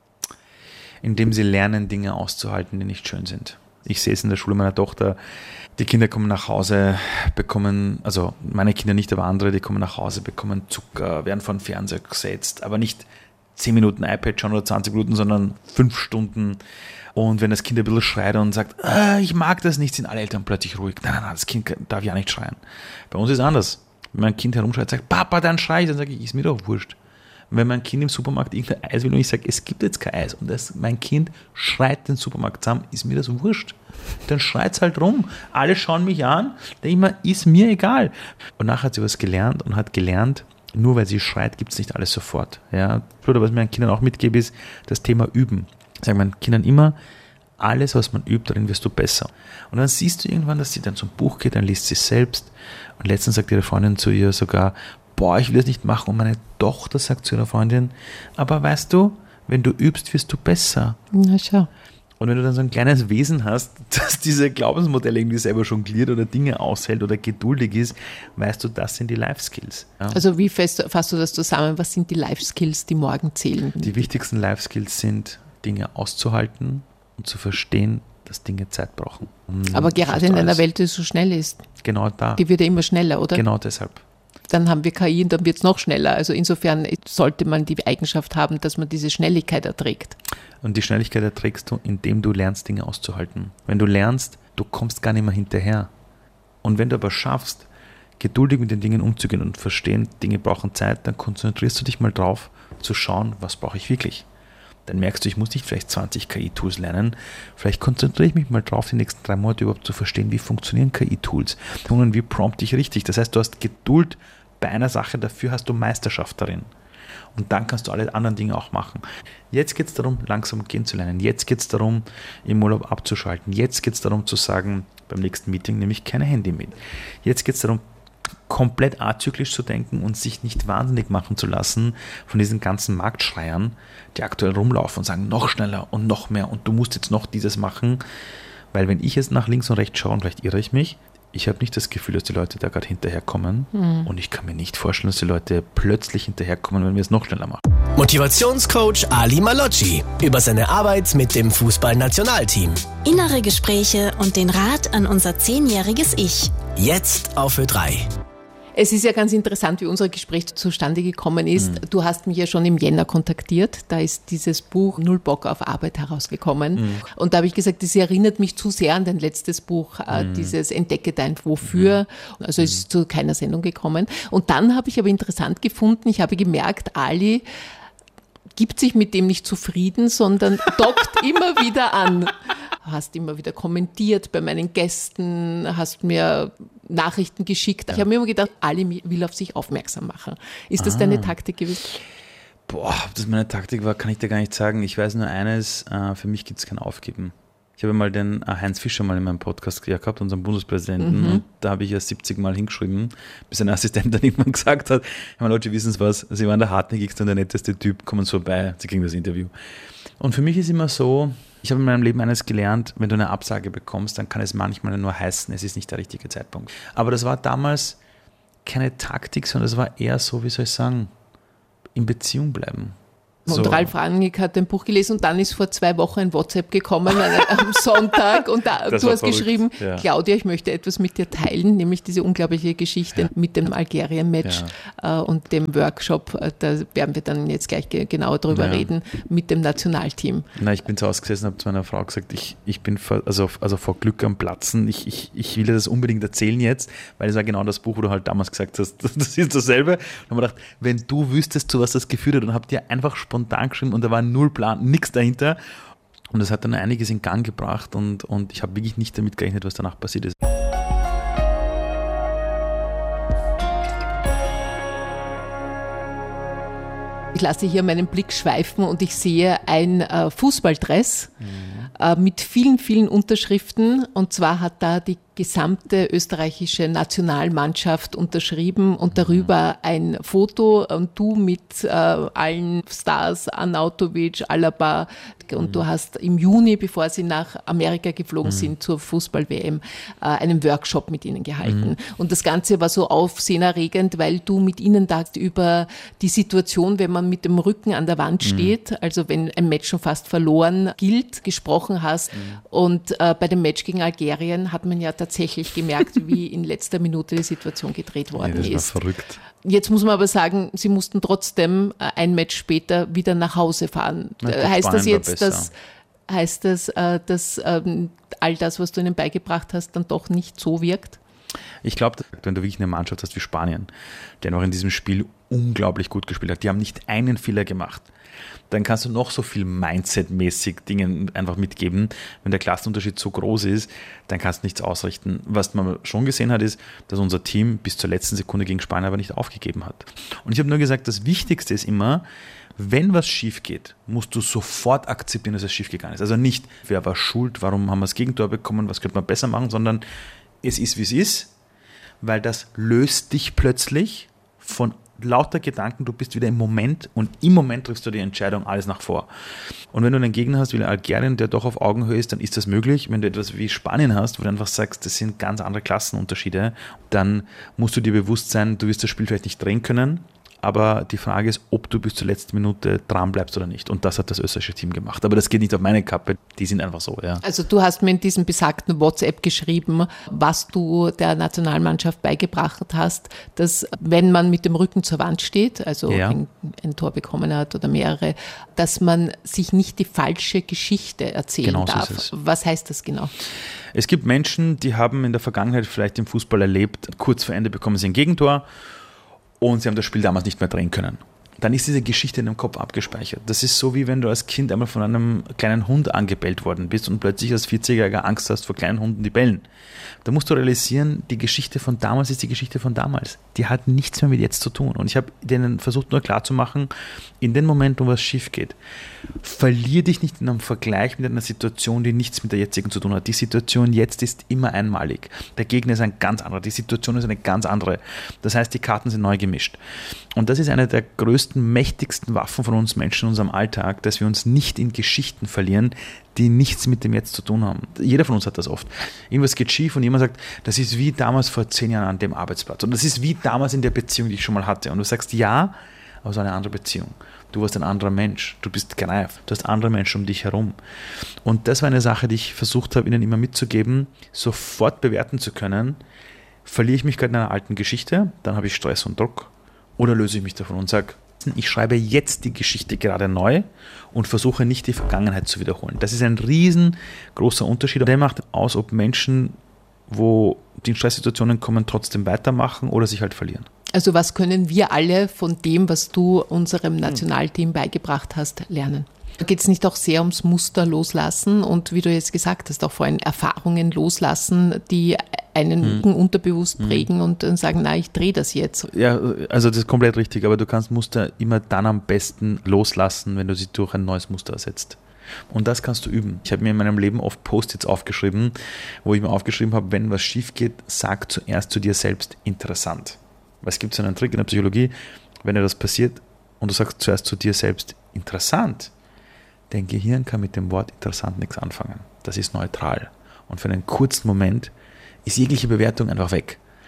Indem sie lernen, Dinge auszuhalten, die nicht schön sind. Ich sehe es in der Schule meiner Tochter, die Kinder kommen nach Hause, bekommen, also meine Kinder nicht, aber andere, die kommen nach Hause, bekommen Zucker, werden vor den Fernseher gesetzt, aber nicht zehn Minuten iPad schauen oder zwanzig Minuten, sondern fünf Stunden. Und wenn das Kind ein bisschen schreit und sagt, ah, ich mag das nicht, sind alle Eltern plötzlich ruhig. Nein, nein, nein, das Kind darf ja nicht schreien. Bei uns ist es anders. Wenn mein Kind herumschreit, sagt, Papa, dann schrei ich, dann sage ich, ist mir doch wurscht. Wenn mein Kind im Supermarkt irgendein Eis will und ich sage, es gibt jetzt kein Eis und das, mein Kind schreit den Supermarkt zusammen, ist mir das wurscht. Dann schreit es halt rum. Alle schauen mich an, denke ich mir, ist mir egal. Und nachher hat sie was gelernt und hat gelernt, nur weil sie schreit, gibt es nicht alles sofort. Ja? Oder was ich meinen Kindern auch mitgebe, ist das Thema Üben. Ich sage meinen Kindern immer, alles, was man übt, darin wirst du besser. Und dann siehst du irgendwann, dass sie dann zum Buch geht, dann liest sie es selbst. Und letztens sagt ihre Freundin zu ihr sogar, boah, ich will das nicht machen. Und meine Tochter sagt zu ihrer Freundin, aber weißt du, wenn du übst, wirst du besser. Na schau. Und wenn du dann so ein kleines Wesen hast, das diese Glaubensmodelle irgendwie selber jongliert oder Dinge aushält oder geduldig ist, weißt du, das sind die Life-Skills. Ja. Also wie fest, fasst du das zusammen? Was sind die Life-Skills, die morgen zählen? Die wichtigsten Life-Skills sind, Dinge auszuhalten und zu verstehen, dass Dinge Zeit brauchen. Und aber gerade in einer Welt, die so schnell ist. Genau da. Die wird ja immer schneller, oder? Genau deshalb. Dann haben wir K I und dann wird es noch schneller. Also insofern sollte man die Eigenschaft haben, dass man diese Schnelligkeit erträgt. Und die Schnelligkeit erträgst du, indem du lernst, Dinge auszuhalten. Wenn du lernst, du kommst gar nicht mehr hinterher. Und wenn du aber schaffst, geduldig mit den Dingen umzugehen und verstehen, Dinge brauchen Zeit, dann konzentrierst du dich mal drauf, zu schauen, was brauche ich wirklich. Dann merkst du, ich muss nicht vielleicht zwanzig K I-Tools lernen. Vielleicht konzentriere ich mich mal drauf, die nächsten drei Monate überhaupt zu verstehen, wie funktionieren K I-Tools. Und wie prompte ich richtig. Das heißt, du hast Geduld bei einer Sache, dafür hast du Meisterschaft darin. Und dann kannst du alle anderen Dinge auch machen. Jetzt geht es darum, langsam gehen zu lernen. Jetzt geht es darum, im Urlaub abzuschalten. Jetzt geht es darum zu sagen, beim nächsten Meeting nehme ich kein Handy mit. Jetzt geht es darum, komplett azyklisch zu denken und sich nicht wahnsinnig machen zu lassen von diesen ganzen Marktschreiern, die aktuell rumlaufen und sagen, noch schneller und noch mehr und du musst jetzt noch dieses machen. Weil wenn ich jetzt nach links und rechts schaue, und vielleicht irre ich mich, ich habe nicht das Gefühl, dass die Leute da gerade hinterherkommen. Mhm. Und ich kann mir nicht vorstellen, dass die Leute plötzlich hinterherkommen, wenn wir es noch schneller machen. Motivationscoach Ali Malocci über seine Arbeit mit dem Fußballnationalteam. Innere Gespräche und den Rat an unser zehnjähriges Ich. Jetzt auf Ö drei. Es ist ja ganz interessant, wie unser Gespräch zustande gekommen ist. Mhm. Du hast mich ja schon im Jänner kontaktiert. Da ist dieses Buch Null Bock auf Arbeit herausgekommen. Mhm. Und da habe ich gesagt, das erinnert mich zu sehr an dein letztes Buch, mhm. dieses Entdecke dein Wofür. Mhm. Also es ist zu keiner Sendung gekommen. Und dann habe ich aber interessant gefunden, ich habe gemerkt, Ali gibt sich mit dem nicht zufrieden, sondern dockt immer wieder an. Hast immer wieder kommentiert bei meinen Gästen, hast mir Nachrichten geschickt. Ja. Ich habe mir immer gedacht, Ali will auf sich aufmerksam machen. Ist das ah. deine Taktik gewesen? Boah, ob das meine Taktik war, kann ich dir gar nicht sagen. Ich weiß nur eines, äh, für mich gibt es kein Aufgeben. Ich habe mal den äh, Heinz Fischer mal in meinem Podcast gehabt, unseren Bundespräsidenten, mhm. und da habe ich ja siebzig Mal hingeschrieben, bis ein Assistent dann irgendwann gesagt hat, Herr Malocci, wissen Sie was, Sie waren der hartnäckigste und der netteste Typ, kommen Sie vorbei, Sie kriegen das Interview. Und für mich ist immer so, ich habe in meinem Leben eines gelernt, wenn du eine Absage bekommst, dann kann es manchmal nur heißen, es ist nicht der richtige Zeitpunkt. Aber das war damals keine Taktik, sondern es war eher so, wie soll ich sagen, in Beziehung bleiben. Und So. Ralf Rangnick hat ein Buch gelesen und dann ist vor zwei Wochen ein WhatsApp gekommen am Sonntag und da, du hast verrückt. geschrieben, ja. Claudia, ich möchte etwas mit dir teilen, nämlich diese unglaubliche Geschichte ja. mit dem Algerien-Match ja. äh, und dem Workshop, da werden wir dann jetzt gleich ge- genauer drüber ja. reden, mit dem Nationalteam. Na, ich bin zu Hause gesessen und habe zu meiner Frau gesagt, ich, ich bin vor, also, also vor Glück am Platzen, ich, ich, ich will dir das unbedingt erzählen jetzt, weil es war genau das Buch, wo du halt damals gesagt hast, das ist dasselbe. Und habe mir gedacht, wenn du wüsstest, zu was das geführt hat, dann habt ihr einfach spontan geschrieben und da war null Plan, nichts dahinter. Und das hat dann einiges in Gang gebracht und, und ich habe wirklich nicht damit gerechnet, was danach passiert ist. Ich lasse hier meinen Blick schweifen und ich sehe ein äh, Fußballdress mhm. äh, mit vielen, vielen Unterschriften. Und zwar hat da die gesamte österreichische Nationalmannschaft unterschrieben und darüber ein Foto und du mit äh, allen Stars, Arnautovic, Alaba und mhm. du hast im Juni, bevor sie nach Amerika geflogen mhm. sind zur Fußball-W M, äh, einen Workshop mit ihnen gehalten. Mhm. Und das Ganze war so aufsehenerregend, weil du mit ihnen da über die Situation, wenn man mit dem Rücken an der Wand steht, mhm. also wenn ein Match schon fast verloren gilt, gesprochen hast. Mhm. Und äh, bei dem Match gegen Algerien hat man ja tatsächlich gemerkt, wie in letzter Minute die Situation gedreht worden ja, das ist. War verrückt. Jetzt muss man aber sagen, sie mussten trotzdem ein Match später wieder nach Hause fahren. Na, heißt das jetzt, dass, heißt das, dass ähm, all das, was du ihnen beigebracht hast, dann doch nicht so wirkt? Ich glaube, wenn du wirklich eine Mannschaft hast wie Spanien, der noch in diesem Spiel unglaublich gut gespielt hat, die haben nicht einen Fehler gemacht, dann kannst du noch so viel Mindset-mäßig Dinge einfach mitgeben. Wenn der Klassenunterschied so groß ist, dann kannst du nichts ausrichten. Was man schon gesehen hat, ist, dass unser Team bis zur letzten Sekunde gegen Spanien aber nicht aufgegeben hat. Und ich habe nur gesagt, das Wichtigste ist immer, wenn was schief geht, musst du sofort akzeptieren, dass es schief gegangen ist. Also nicht, wer war schuld, warum haben wir das Gegentor bekommen, was könnte man besser machen, sondern es ist, wie es ist, weil das löst dich plötzlich von lauter Gedanken, du bist wieder im Moment und im Moment triffst du die Entscheidung, alles nach vor. Und wenn du einen Gegner hast wie Algerien, der doch auf Augenhöhe ist, dann ist das möglich. Wenn du etwas wie Spanien hast, wo du einfach sagst, das sind ganz andere Klassenunterschiede, dann musst du dir bewusst sein, du wirst das Spiel vielleicht nicht drehen können, aber die Frage ist, ob du bis zur letzten Minute dran bleibst oder nicht. Und das hat das österreichische Team gemacht. Aber das geht nicht auf meine Kappe, die sind einfach so. Ja. Also du hast mir in diesem besagten WhatsApp geschrieben, was du der Nationalmannschaft beigebracht hast, dass wenn man mit dem Rücken zur Wand steht, also ja. ein, ein Tor bekommen hat oder mehrere, dass man sich nicht die falsche Geschichte erzählen genau darf. So ist es. Was heißt das genau? Es gibt Menschen, die haben in der Vergangenheit vielleicht im Fußball erlebt, kurz vor Ende bekommen sie ein Gegentor, und sie haben das Spiel damals nicht mehr drehen können. Dann ist diese Geschichte in dem Kopf abgespeichert. Das ist so, wie wenn du als Kind einmal von einem kleinen Hund angebellt worden bist und plötzlich als vierzigjähriger Angst hast vor kleinen Hunden, die bellen. Da musst du realisieren, die Geschichte von damals ist die Geschichte von damals. Die hat nichts mehr mit jetzt zu tun. Und ich habe denen versucht nur klarzumachen, in dem Moment, wo was schief geht, verlier dich nicht in einem Vergleich mit einer Situation, die nichts mit der jetzigen zu tun hat. Die Situation jetzt ist immer einmalig. Der Gegner ist ein ganz anderer. Die Situation ist eine ganz andere. Das heißt, die Karten sind neu gemischt. Und das ist eine der größten, mächtigsten Waffen von uns Menschen in unserem Alltag, dass wir uns nicht in Geschichten verlieren, die nichts mit dem Jetzt zu tun haben. Jeder von uns hat das oft. Irgendwas geht schief und jemand sagt, das ist wie damals vor zehn Jahren an dem Arbeitsplatz. Und das ist wie damals in der Beziehung, die ich schon mal hatte. Und du sagst, ja, aber es war eine andere Beziehung. Du warst ein anderer Mensch. Du bist gereift. Du hast andere Menschen um dich herum. Und das war eine Sache, die ich versucht habe, ihnen immer mitzugeben, sofort bewerten zu können. Verliere ich mich gerade in einer alten Geschichte, dann habe ich Stress und Druck. Oder löse ich mich davon und sage, ich schreibe jetzt die Geschichte gerade neu und versuche nicht die Vergangenheit zu wiederholen. Das ist ein riesengroßer Unterschied. Der macht aus, ob Menschen, wo die in Stresssituationen kommen, trotzdem weitermachen oder sich halt verlieren. Also was können wir alle von dem, was du unserem Nationalteam beigebracht hast, lernen? Da geht es nicht auch sehr ums Muster loslassen und wie du jetzt gesagt hast, auch vorhin Erfahrungen loslassen, die einen hm. unterbewusst hm. prägen und dann sagen, na, ich drehe das jetzt. Ja, also das ist komplett richtig, aber du kannst Muster immer dann am besten loslassen, wenn du sie durch ein neues Muster ersetzt. Und das kannst du üben. Ich habe mir in meinem Leben oft Post-its aufgeschrieben, wo ich mir aufgeschrieben habe, wenn was schief geht, sag zuerst zu dir selbst interessant. Weil es gibt so einen Trick in der Psychologie, wenn dir das passiert und du sagst zuerst zu dir selbst interessant, dein Gehirn kann mit dem Wort interessant nichts anfangen. Das ist neutral. Und für einen kurzen Moment ist jegliche Bewertung einfach weg.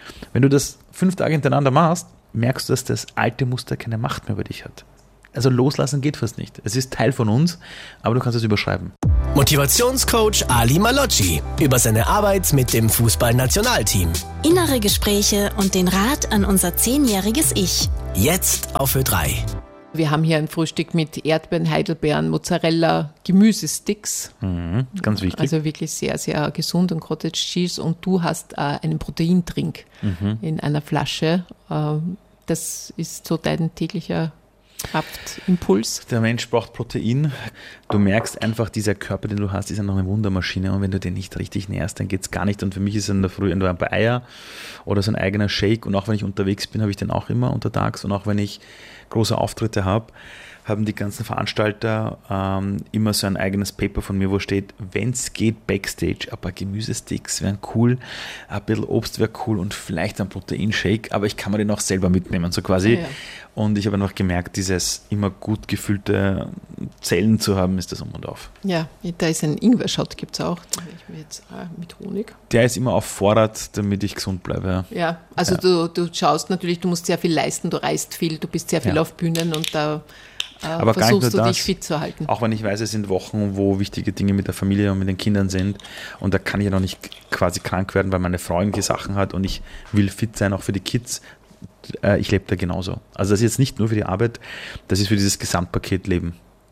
Wenn du das fünf Tage hintereinander machst, merkst du, dass das alte Muster keine Macht mehr über dich hat. Also loslassen geht fast nicht. Es ist Teil von uns, aber du kannst es überschreiben. Motivationscoach Ali Malocci über seine Arbeit mit dem Fußballnationalteam. Innere Gespräche und den Rat an unser zehnjähriges Ich. Jetzt auf Ö drei. Wir haben hier ein Frühstück mit Erdbeeren, Heidelbeeren, Mozzarella, Gemüsesticks. Mhm, ganz wichtig. Also wirklich sehr, sehr gesund und Cottage Cheese. Und du hast äh, einen Proteindrink mhm. in einer Flasche. Äh, das ist so dein täglicher Kraftimpuls. Der Mensch braucht Protein. Du merkst einfach, dieser Körper, den du hast, ist ja noch eine Wundermaschine und wenn du den nicht richtig nährst, dann geht es gar nicht. Und für mich ist es in der Früh entweder ein Eier oder so ein eigener Shake und auch wenn ich unterwegs bin, habe ich den auch immer untertags und auch wenn ich große Auftritte habe, haben die ganzen Veranstalter ähm, immer so ein eigenes Paper von mir, wo steht, wenn es geht, Backstage, ein paar Gemüsesticks wären cool, ein bisschen Obst wäre cool und vielleicht ein Proteinshake, aber ich kann mir den auch selber mitnehmen, so quasi. Ja, ja. Und ich habe noch gemerkt, dieses immer gut gefüllte Zellen zu haben, ist das um und auf. Ja, da ist ein Ingwer-Shot, gibt es auch, ich mir jetzt äh, mit Honig. Der ist immer auf Vorrat, damit ich gesund bleibe. Ja, ja also ja. Du, du schaust natürlich, du musst sehr viel leisten, du reist viel, du bist sehr viel ja. auf Bühnen und da Aber versuchst du das, dich fit zu halten. Auch wenn ich weiß, es sind Wochen, wo wichtige Dinge mit der Familie und mit den Kindern sind und da kann ich ja noch nicht quasi krank werden, weil meine Frau irgendwelche Sachen hat und ich will fit sein, auch für die Kids. Ich lebe da genauso. Also das ist jetzt nicht nur für die Arbeit, das ist für dieses Gesamtpaket Leben.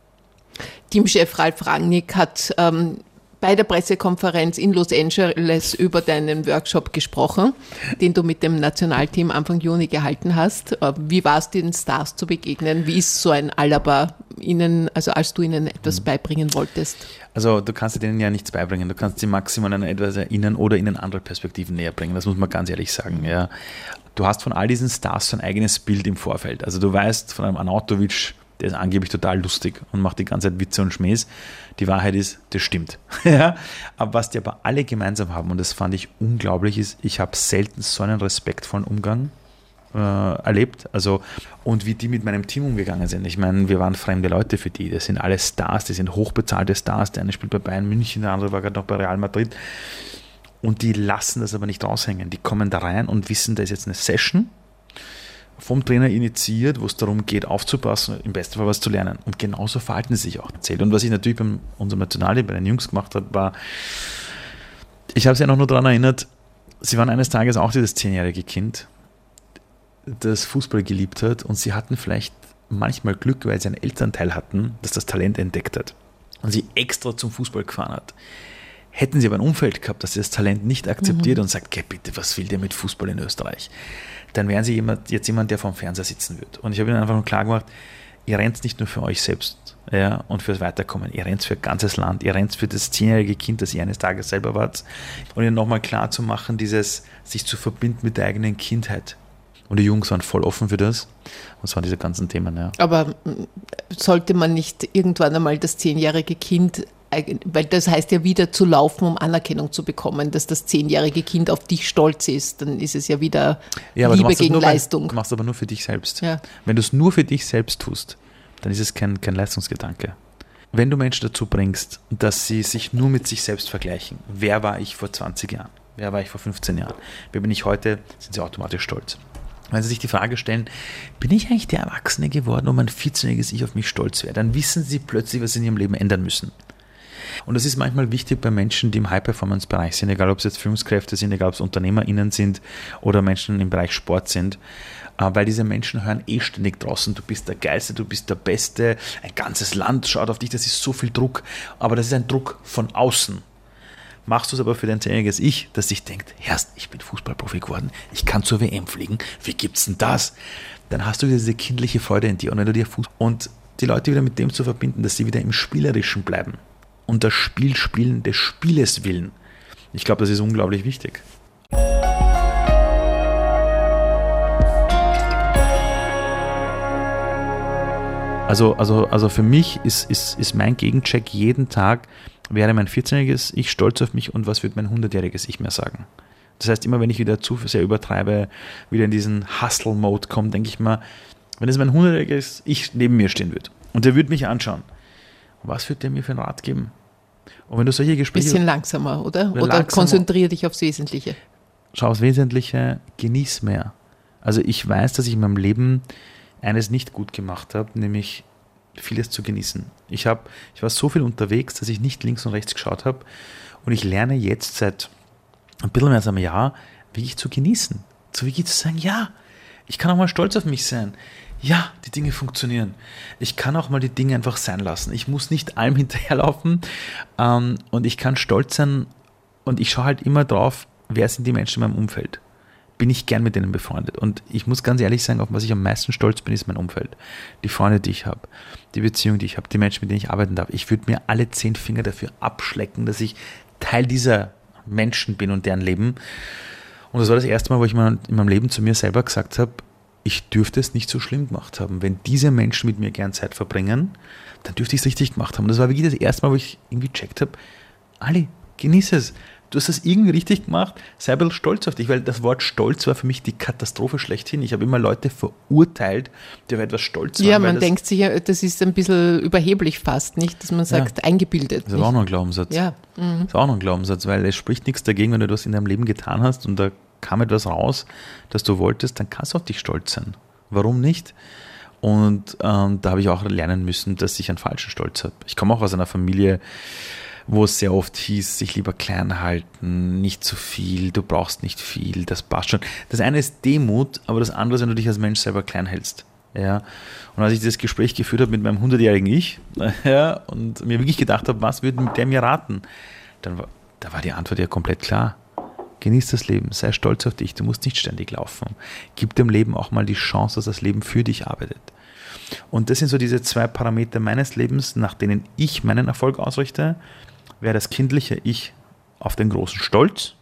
Teamchef Ralf Rangnick hat ähm, bei der Pressekonferenz in Los Angeles über deinen Workshop gesprochen, den du mit dem Nationalteam Anfang Juni gehalten hast. Wie war es, den Stars zu begegnen? Wie ist so ein Alaba ihnen, also als du ihnen etwas mhm. beibringen wolltest? Also du kannst denen ja nichts beibringen, du kannst sie maximal an etwas erinnern oder ihnen andere Perspektiven näher bringen, das muss man ganz ehrlich sagen. Ja. Du hast von all diesen Stars so ein eigenes Bild im Vorfeld. Also du weißt von einem Arnautovic, der ist angeblich total lustig und macht die ganze Zeit Witze und Schmähs. Die Wahrheit ist, das stimmt. ja. Aber was die aber alle gemeinsam haben, und das fand ich unglaublich, ist, ich habe selten so einen respektvollen Umgang äh, erlebt. Also, und wie die mit meinem Team umgegangen sind. Ich meine, wir waren fremde Leute für die. Das sind alle Stars, die sind hochbezahlte Stars. Der eine spielt bei Bayern München, der andere war gerade noch bei Real Madrid. Und die lassen das aber nicht raushängen. Die kommen da rein und wissen, da ist jetzt eine Session vom Trainer initiiert, wo es darum geht, aufzupassen, im besten Fall was zu lernen. Und genauso verhalten sie sich auch erzählt. Und was ich natürlich bei unserem Nationalteam, bei den Jungs gemacht habe, war, ich habe sie ja noch nur daran erinnert, sie waren eines Tages auch dieses zehnjährige Kind, das Fußball geliebt hat und sie hatten vielleicht manchmal Glück, weil sie einen Elternteil hatten, das das Talent entdeckt hat und sie extra zum Fußball gefahren hat. Hätten sie aber ein Umfeld gehabt, das das Talent nicht akzeptiert mhm. und sagt, okay, bitte, was will der mit Fußball in Österreich? Dann wären sie jemand, jetzt jemand, der vorm Fernseher sitzen wird. Und ich habe ihnen einfach nur klar gemacht, ihr rennt nicht nur für euch selbst ja, und fürs Weiterkommen, ihr rennt für ein ganzes Land, ihr rennt für das zehnjährige Kind, das ihr eines Tages selber wart. Und ihnen nochmal klar zu machen, dieses sich zu verbinden mit der eigenen Kindheit. Und die Jungs waren voll offen für das. Und das waren diese ganzen Themen. Ja. Aber sollte man nicht irgendwann einmal das zehnjährige Kind, weil das heißt ja wieder zu laufen, um Anerkennung zu bekommen, dass das zehnjährige Kind auf dich stolz ist, dann ist es ja wieder ja, Liebe gegen Leistung. Bei, du machst es aber nur für dich selbst. Ja. Wenn du es nur für dich selbst tust, dann ist es kein, kein Leistungsgedanke. Wenn du Menschen dazu bringst, dass sie sich nur mit sich selbst vergleichen, wer war ich vor zwanzig Jahren, wer war ich vor fünfzehn Jahren, wer bin ich heute, sind sie automatisch stolz. Wenn sie sich die Frage stellen, bin ich eigentlich der Erwachsene geworden, um ein vierzehnjähriges Ich auf mich stolz wäre, dann wissen sie plötzlich, was sie in ihrem Leben ändern müssen. Und das ist manchmal wichtig bei Menschen, die im High-Performance-Bereich sind, egal ob es jetzt Führungskräfte sind, egal ob es UnternehmerInnen sind oder Menschen im Bereich Sport sind, weil diese Menschen hören eh ständig draußen, du bist der Geilste, du bist der Beste, ein ganzes Land schaut auf dich, das ist so viel Druck, aber das ist ein Druck von außen. Machst du es aber für dein zehnjähriges Ich, das sich denkt, Herrst, ich bin Fußballprofi geworden, ich kann zur W M fliegen, wie gibt's denn das? Dann hast du diese kindliche Freude in dir und wenn du dir Fuß und die Leute wieder mit dem zu verbinden, dass sie wieder im Spielerischen bleiben und das Spiel spielen des Spieles willen. Ich glaube, das ist unglaublich wichtig. Also, also, also für mich ist, ist, ist mein Gegencheck jeden Tag, wäre mein vierzehnjähriges Ich stolz auf mich und was wird mein hundertjähriges Ich mir sagen? Das heißt, immer wenn ich wieder zu sehr übertreibe, wieder in diesen Hustle-Mode komme, denke ich mal, wenn es mein hundertjähriges Ich neben mir stehen würde und der würde mich anschauen, was wird der mir für einen Rat geben? Und wenn du solche Gespräche... Bisschen langsamer, oder? Oder langsamer, konzentriere dich aufs Wesentliche. schau aufs Wesentliche, genieß mehr. Also ich weiß, dass ich in meinem Leben eines nicht gut gemacht habe, nämlich vieles zu genießen. Ich, hab, ich war so viel unterwegs, dass ich nicht links und rechts geschaut habe und ich lerne jetzt seit ein bisschen mehr als einem Jahr, wirklich zu genießen. So wirklich zu sagen, ja, ich kann auch mal stolz auf mich sein. Ja, die Dinge funktionieren. Ich kann auch mal die Dinge einfach sein lassen. Ich muss nicht allem hinterherlaufen ähm, und ich kann stolz sein und ich schaue halt immer drauf, wer sind die Menschen in meinem Umfeld. Bin ich gern mit denen befreundet. Und ich muss ganz ehrlich sagen, auf was ich am meisten stolz bin, ist mein Umfeld. Die Freunde, die ich habe, die Beziehung, die ich habe, die Menschen, mit denen ich arbeiten darf. Ich würde mir alle zehn Finger dafür abschlecken, dass ich Teil dieser Menschen bin und deren Leben. Und das war das erste Mal, wo ich mal in meinem Leben zu mir selber gesagt habe, ich dürfte es nicht so schlimm gemacht haben. Wenn diese Menschen mit mir gern Zeit verbringen, dann dürfte ich es richtig gemacht haben. Und das war wirklich das erste Mal, wo ich irgendwie gecheckt habe, Ali, genieße es. Du hast das irgendwie richtig gemacht, sei ein bisschen stolz auf dich, weil das Wort Stolz war für mich die Katastrophe schlechthin. Ich habe immer Leute verurteilt, die auf etwas stolz waren. Ja, man denkt sich, das ist ein bisschen überheblich fast, nicht? Dass man sagt, ja, eingebildet. Das ist aber auch noch ein Glaubenssatz. Ja. Mhm. Das ist auch noch ein Glaubenssatz, weil es spricht nichts dagegen, wenn du das in deinem Leben getan hast und da kam etwas raus, das du wolltest, dann kannst du auf dich stolz sein. Warum nicht? Und ähm, da habe ich auch lernen müssen, dass ich einen falschen Stolz habe. Ich komme auch aus einer Familie, wo es sehr oft hieß, sich lieber klein halten, nicht zu viel, du brauchst nicht viel, das passt schon. Das eine ist Demut, aber das andere ist, wenn du dich als Mensch selber klein hältst. Ja. Und als ich das Gespräch geführt habe mit meinem hundertjährigen Ich, ja, und mir wirklich gedacht habe, was würde der mir raten, dann war, da war die Antwort ja komplett klar. Genieß das Leben, sei stolz auf dich, du musst nicht ständig laufen. Gib dem Leben auch mal die Chance, dass das Leben für dich arbeitet. Und das sind so diese zwei Parameter meines Lebens, nach denen ich meinen Erfolg ausrichte. Wäre das kindliche Ich auf den großen Stolz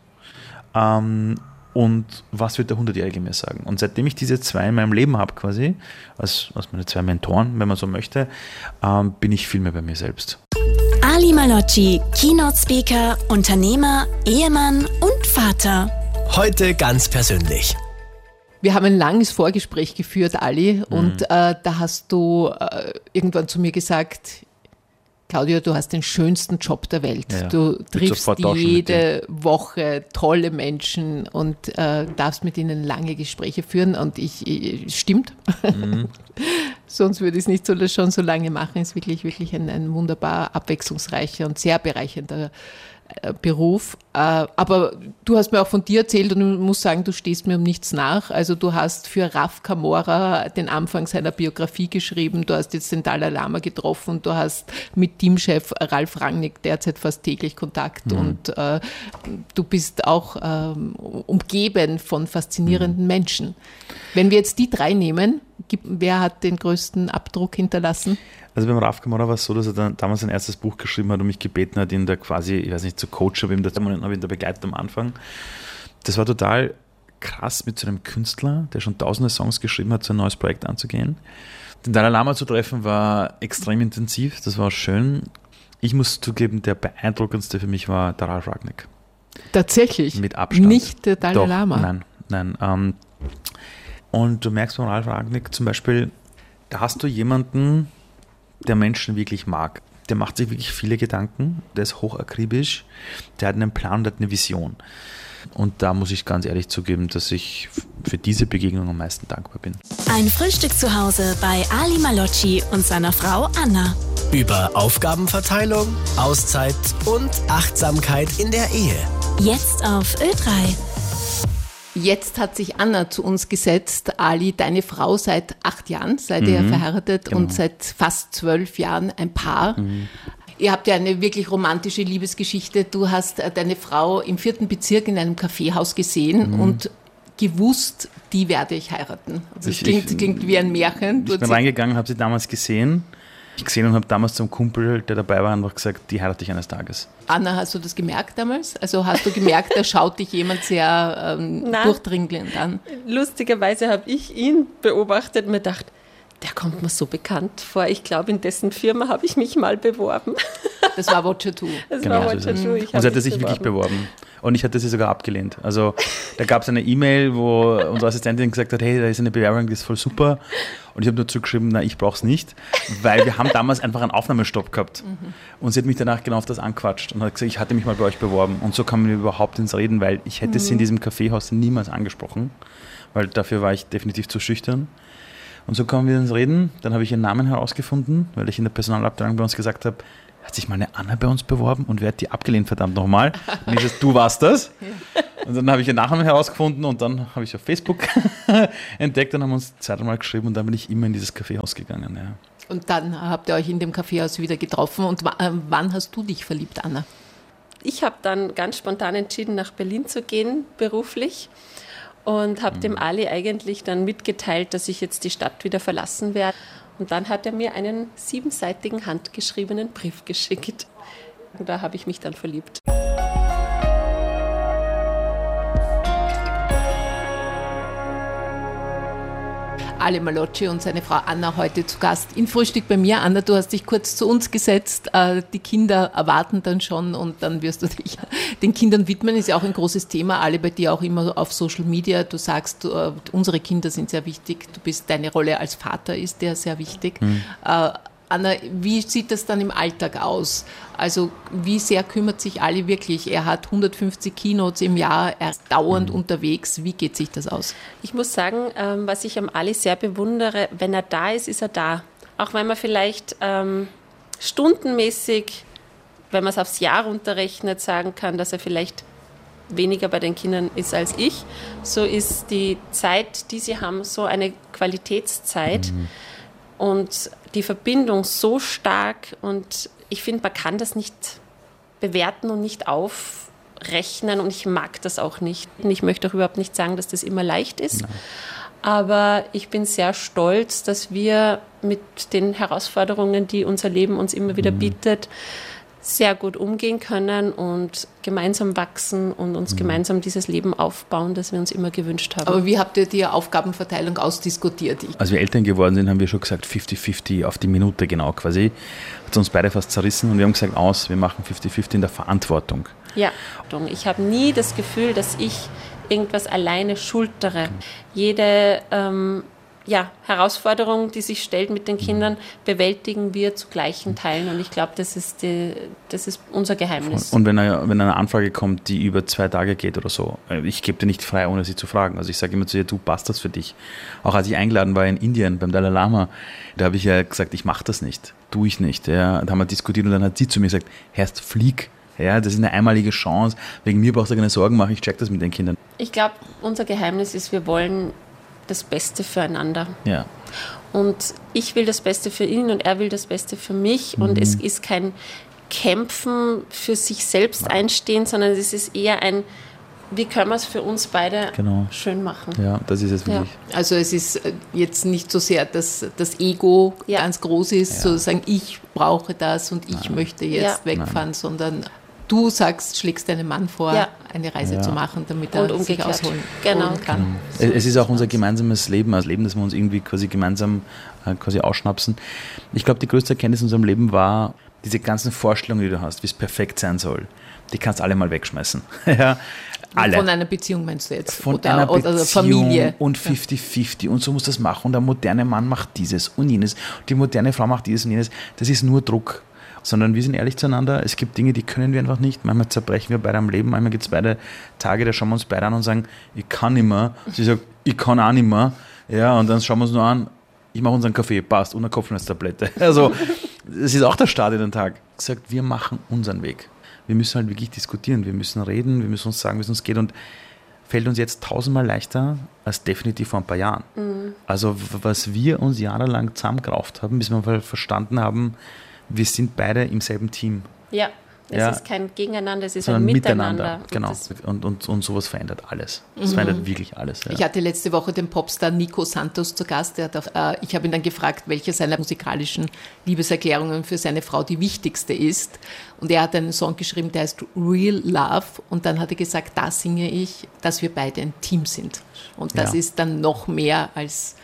ähm, und was wird der hundertjährige mir sagen? Und seitdem ich diese zwei in meinem Leben habe quasi, als, als meine zwei Mentoren, wenn man so möchte, ähm, bin ich viel mehr bei mir selbst. Ali Malocci, Keynote-Speaker, Unternehmer, Ehemann und Vater. Heute ganz persönlich. Wir haben ein langes Vorgespräch geführt, Ali, mhm. und äh, da hast du äh, irgendwann zu mir gesagt, Claudia, du hast den schönsten Job der Welt. Ja, du triffst jede Woche tolle Menschen und äh, darfst mit ihnen lange Gespräche führen. Und ich, ich stimmt. Mhm. Sonst würde ich es nicht so, schon so lange machen. Es ist wirklich, wirklich ein, ein wunderbar abwechslungsreicher und sehr bereichernder Beruf. Aber du hast mir auch von dir erzählt und ich muss sagen, du stehst mir um nichts nach. Also du hast für Raf Kamora den Anfang seiner Biografie geschrieben, du hast jetzt den Dalai Lama getroffen und du hast mit Teamchef Ralf Rangnick derzeit fast täglich Kontakt mhm. und äh, du bist auch ähm, umgeben von faszinierenden mhm. Menschen. Wenn wir jetzt die drei nehmen, wer hat den größten Abdruck hinterlassen? Also beim Raf Kamora war es so, dass er dann damals sein erstes Buch geschrieben hat und mich gebeten hat, ihn da quasi, ich weiß nicht, zu coachen, aber habe ihn da begleitet am Anfang. Das war total krass, mit so einem Künstler, der schon tausende Songs geschrieben hat, so ein neues Projekt anzugehen. Den Dalai Lama zu treffen war extrem intensiv, das war schön. Ich muss zugeben, der beeindruckendste für mich war der Ralf Rangnick. Tatsächlich? Mit Abstand. Nicht der Dalai Doch, Lama? Nein, nein. Ähm, und du merkst beim Ralf Rangnick zum Beispiel, da hast du jemanden, der Menschen wirklich mag. Der macht sich wirklich viele Gedanken, der ist hochakribisch, der hat einen Plan, der hat eine Vision. Und da muss ich ganz ehrlich zugeben, dass ich für diese Begegnung am meisten dankbar bin. Ein Frühstück zu Hause bei Ali Malocci und seiner Frau Anna. Über Aufgabenverteilung, Auszeit und Achtsamkeit in der Ehe. Jetzt auf Ö drei. Jetzt hat sich Anna zu uns gesetzt. Ali, deine Frau, seit acht Jahren seid ihr mhm, verheiratet genau. und seit fast zwölf Jahren ein Paar. Mhm. Ihr habt ja eine wirklich romantische Liebesgeschichte. Du hast deine Frau im vierten Bezirk in einem Kaffeehaus gesehen mhm. und gewusst, die werde ich heiraten. Also das klingt, ich, klingt wie ein Märchen. Ich bin reingegangen, habe sie damals gesehen. Ich gesehen und habe damals zum Kumpel, der dabei war, einfach gesagt, die heirate ich eines Tages. Anna, hast du das gemerkt damals? Also hast du gemerkt, da schaut dich jemand sehr ähm, durchdringend an? Lustigerweise habe ich ihn beobachtet und mir gedacht, der kommt mir so bekannt vor. Ich glaube, in dessen Firma habe ich mich mal beworben. Das war Watcher zwei. Das Genau, war so Watcher ist es. zwei. Und sie hatte sich wirklich beworben. Und ich hatte sie sogar abgelehnt. Also da gab es eine E-Mail, wo unsere Assistentin gesagt hat, hey, da ist eine Bewerbung, die ist voll super. Und ich habe nur zurückgeschrieben, nein, ich brauche es nicht, weil wir haben damals einfach einen Aufnahmestopp gehabt. Mhm. Und sie hat mich danach genau auf das anquatscht und hat gesagt, ich hatte mich mal bei euch beworben. Und so kamen wir überhaupt ins Reden, weil ich hätte mhm. sie in diesem Kaffeehaus niemals angesprochen, weil dafür war ich definitiv zu schüchtern. Und so kamen wir ins Reden. Dann habe ich ihren Namen herausgefunden, weil ich in der Personalabteilung bei uns gesagt habe, hat sich mal eine Anna bei uns beworben und wer hat die abgelehnt, verdammt nochmal? Und ich gesagt, du warst das. Und dann habe ich ihren Nachnamen herausgefunden und dann habe ich auf Facebook entdeckt und haben uns zweimal geschrieben und dann bin ich immer in dieses Kaffeehaus gegangen. Ja. Und dann habt ihr euch in dem Kaffeehaus wieder getroffen. Und w- äh, wann hast du dich verliebt, Anna? Ich habe dann ganz spontan entschieden, nach Berlin zu gehen, beruflich. Und habe mhm. dem Ali eigentlich dann mitgeteilt, dass ich jetzt die Stadt wieder verlassen werde. Und dann hat er mir einen siebenseitigen handgeschriebenen Brief geschickt. Und da habe ich mich dann verliebt. Ali Malocci und seine Frau Anna heute zu Gast in Frühstück bei mir. Anna, du hast dich kurz zu uns gesetzt. Die Kinder erwarten dann schon und dann wirst du dich den Kindern widmen. Ist ja auch ein großes Thema. Ali, bei dir auch immer auf Social Media. Du sagst, unsere Kinder sind sehr wichtig. Du bist, deine Rolle als Vater ist dir sehr wichtig. Mhm. Anna, wie sieht das dann im Alltag aus? Also wie sehr kümmert sich Ali wirklich? Er hat hundertfünfzig Keynotes im Jahr, er ist dauernd mhm. unterwegs. Wie geht sich das aus? Ich muss sagen, ähm, was ich am Ali sehr bewundere, wenn er da ist, ist er da. Auch wenn man vielleicht ähm, stundenmäßig, wenn man es aufs Jahr runterrechnet, sagen kann, dass er vielleicht weniger bei den Kindern ist als ich, so ist die Zeit, die sie haben, so eine Qualitätszeit. Mhm. Und die Verbindung so stark und ich finde, man kann das nicht bewerten und nicht aufrechnen und ich mag das auch nicht. Und ich möchte auch überhaupt nicht sagen, dass das immer leicht ist, Nein. aber ich bin sehr stolz, dass wir mit den Herausforderungen, die unser Leben uns immer wieder bietet, sehr gut umgehen können und gemeinsam wachsen und uns mhm. gemeinsam dieses Leben aufbauen, das wir uns immer gewünscht haben. Aber wie habt ihr die Aufgabenverteilung ausdiskutiert? Als wir Eltern geworden sind, haben wir schon gesagt fünfzig fünfzig auf die Minute genau quasi. Hat uns beide fast zerrissen und wir haben gesagt, aus, wir machen fünfzig fünfzig in der Verantwortung. Ja, ich habe nie das Gefühl, dass ich irgendwas alleine schultere. Jede ähm, ja, Herausforderung, die sich stellt mit den Kindern, bewältigen wir zu gleichen Teilen. Und ich glaube, das ist die, das ist unser Geheimnis. Und wenn eine, wenn eine Anfrage kommt, die über zwei Tage geht oder so, ich gebe dir nicht frei, ohne sie zu fragen. Also ich sage immer zu ihr, du, passt das für dich? Auch als ich eingeladen war in Indien beim Dalai Lama, da habe ich ja gesagt, ich mache das nicht, tue ich nicht. Ja. Da haben wir diskutiert und dann hat sie zu mir gesagt, Herrst, flieg. Ja, das ist eine einmalige Chance. Wegen mir brauchst du keine Sorgen machen, ich check das mit den Kindern. Ich glaube, unser Geheimnis ist, wir wollen das Beste füreinander. Ja. Und ich will das Beste für ihn und er will das Beste für mich. Mhm. Und es ist kein Kämpfen für sich selbst ja. einstehen, sondern es ist eher ein, wie können wir es für uns beide genau. schön machen. Ja, das ist es wirklich. Ja. Also es ist jetzt nicht so sehr, dass das Ego ja. ganz groß ist, ja. sozusagen ich brauche das und ich Nein. möchte jetzt ja. wegfahren, Nein. sondern du sagst, schlägst deinem Mann vor, ja. eine Reise ja. zu machen, damit er und sich ausholen genau. kann. Genau. Es ist auch unser gemeinsames Leben, das Leben, das wir uns irgendwie quasi gemeinsam äh, quasi ausschnapsen. Ich glaube, die größte Erkenntnis in unserem Leben war, diese ganzen Vorstellungen, die du hast, wie es perfekt sein soll, die kannst du alle mal wegschmeißen. ja, alle. Von einer Beziehung meinst du jetzt? Von oder, einer oder Beziehung Familie. Und fünfzig fünfzig und so muss das machen und der moderne Mann macht dieses und jenes, die moderne Frau macht dieses und jenes. Das ist nur Druck. Sondern wir sind ehrlich zueinander, es gibt Dinge, die können wir einfach nicht. Manchmal zerbrechen wir beide am Leben, manchmal gibt es beide Tage, da schauen wir uns beide an und sagen, ich kann nicht mehr. Sie sagt, ich kann auch nicht mehr. Ja, und dann schauen wir uns nur an, ich mache unseren Kaffee, passt, und eine Kopfschmerztablette. Also, das ist auch der Start in den Tag. Gesagt, wir machen unseren Weg. Wir müssen halt wirklich diskutieren, wir müssen reden, wir müssen uns sagen, wie es uns geht und fällt uns jetzt tausendmal leichter als definitiv vor ein paar Jahren. Mhm. Also, was wir uns jahrelang zusammengerauft haben, bis wir verstanden haben, wir sind beide im selben Team. Ja, es ja. ist kein Gegeneinander, es ist Sondern ein Miteinander. Miteinander. Genau. Und, und, und sowas verändert alles. Das mhm. verändert wirklich alles. Ja. Ich hatte letzte Woche den Popstar Nico Santos zu Gast. Der hat auf, äh, ich habe ihn dann gefragt, welche seiner musikalischen Liebeserklärungen für seine Frau die wichtigste ist. Und er hat einen Song geschrieben, der heißt Real Love. Und dann hat er gesagt, da singe ich, dass wir beide ein Team sind. Und das ja. ist dann noch mehr als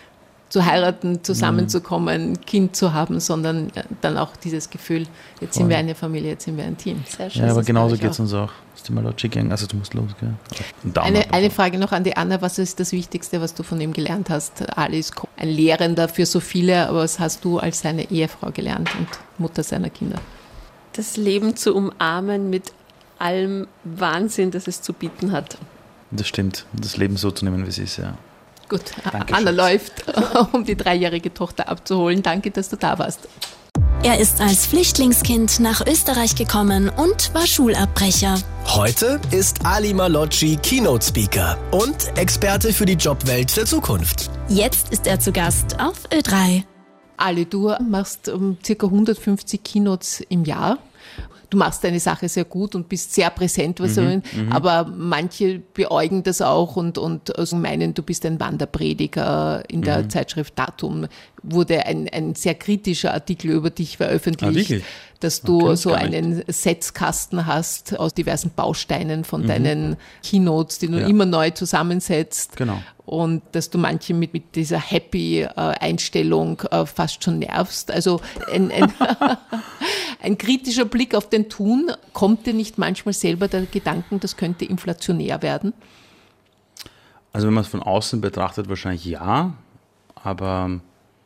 zu heiraten, zusammenzukommen, mhm. Kind zu haben, sondern dann auch dieses Gefühl, jetzt sind wir eine Familie, jetzt sind wir ein Team. Sehr schön. Ja, aber genauso geht es uns auch. Ist immer Logic Gang, also du musst los, gell? Eine, eine Frage noch an die Anna, was ist das Wichtigste, was du von ihm gelernt hast? Ali ist ein Lehrender für so viele, aber was hast du als seine Ehefrau gelernt und Mutter seiner Kinder? Das Leben zu umarmen mit allem Wahnsinn, das es zu bieten hat. Das stimmt, das Leben so zu nehmen, wie es ist, ja. Gut, Danke, Anna Schatz. läuft, um die dreijährige Tochter abzuholen. Danke, dass du da warst. Er ist als Flüchtlingskind nach Österreich gekommen und war Schulabbrecher. Heute ist Ali Malocci Keynote-Speaker und Experte für die Jobwelt der Zukunft. Jetzt ist er zu Gast auf Ö drei. Ali, du machst um, ca. hundertfünfzig Keynotes im Jahr. Du machst deine Sache sehr gut und bist sehr präsent, was mhm, so, aber manche beäugen das auch und, und also meinen, du bist ein Wanderprediger. In der mhm. Zeitschrift Datum wurde ein, ein sehr kritischer Artikel über dich veröffentlicht, ah, dass du okay, so einen Setzkasten hast aus diversen Bausteinen von mhm. deinen Keynotes, die du ja. immer neu zusammensetzt. Genau. Und dass du manche mit, mit dieser Happy-Einstellung äh, fast schon nervst. Also ein, ein, ein kritischer Blick auf den Tun. Kommt dir nicht manchmal selber der Gedanken, das könnte inflationär werden? Also wenn man es von außen betrachtet, wahrscheinlich ja. Aber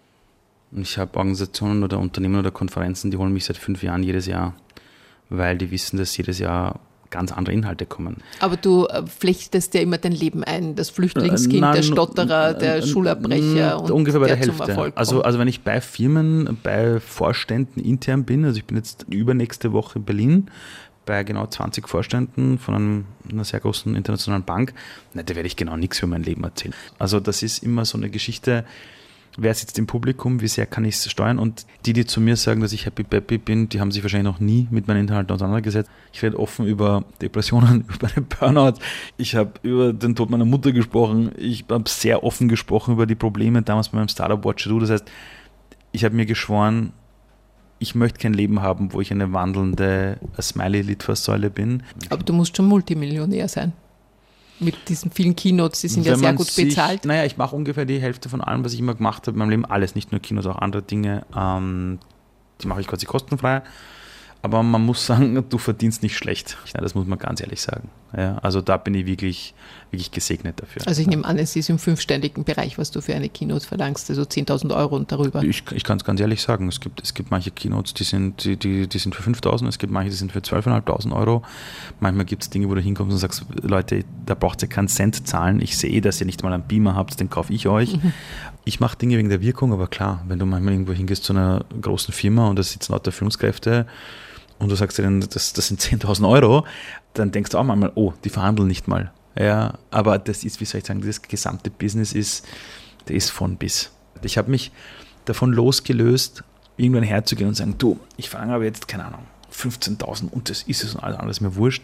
ich habe Organisationen oder Unternehmen oder Konferenzen, die holen mich seit fünf Jahren jedes Jahr, weil die wissen, dass jedes Jahr ganz andere Inhalte kommen. Aber du flechtest ja immer dein Leben ein, das Flüchtlingskind, Nein, der Stotterer, der Schulabbrecher und ungefähr bei der, der Hälfte. Zum Erfolg kommt. Also, also wenn ich bei Firmen, bei Vorständen intern bin, also ich bin jetzt übernächste Woche in Berlin, bei genau zwanzig Vorständen von einem, einer sehr großen internationalen Bank, na, da werde ich genau nichts für mein Leben erzählen. Also das ist immer so eine Geschichte, wer sitzt im Publikum, wie sehr kann ich es steuern? Und die, die zu mir sagen, dass ich happy peppy bin, die haben sich wahrscheinlich noch nie mit meinen Inhalten auseinandergesetzt. Ich rede offen über Depressionen, über einen Burnout. Ich habe über den Tod meiner Mutter gesprochen. Ich habe sehr offen gesprochen über die Probleme damals bei meinem Startup What You Do. Das heißt, ich habe mir geschworen, ich möchte kein Leben haben, wo ich eine wandelnde Smiley-Litfaßsäule bin. Aber du musst schon Multimillionär sein. Mit diesen vielen Keynotes, die sind Wenn ja sehr gut sich, bezahlt. Naja, ich mache ungefähr die Hälfte von allem, was ich immer gemacht habe in meinem Leben. Alles, nicht nur Keynotes, auch andere Dinge. Ähm, die mache ich quasi kostenfrei. Aber man muss sagen, du verdienst nicht schlecht. Ja, das muss man ganz ehrlich sagen. Ja, also da bin ich wirklich, wirklich gesegnet dafür. Also ich nehme an, es ist im fünfstelligen Bereich, was du für eine Keynote verlangst, also zehntausend Euro und darüber. Ich, ich kann es ganz ehrlich sagen, es gibt, es gibt manche Keynotes, die sind, die, die, die sind für fünftausend, es gibt manche, die sind für zwölftausendfünfhundert Euro. Manchmal gibt es Dinge, wo du hinkommst und sagst, Leute, da braucht ihr keinen Cent zahlen. Ich sehe, dass ihr nicht mal einen Beamer habt, den kaufe ich euch. Mhm. Ich mache Dinge wegen der Wirkung, aber klar, wenn du manchmal irgendwo hingehst zu einer großen Firma und da sitzen lauter Führungskräfte, und du sagst dir, das, das sind zehntausend Euro, dann denkst du auch manchmal, oh, die verhandeln nicht mal. Ja, aber das ist, wie soll ich sagen, das gesamte Business ist, der ist von bis. Ich habe mich davon losgelöst, irgendwann herzugehen und sagen, du, ich verlange aber jetzt, keine Ahnung, fünfzehntausend und das ist es und alles andere ist mir wurscht.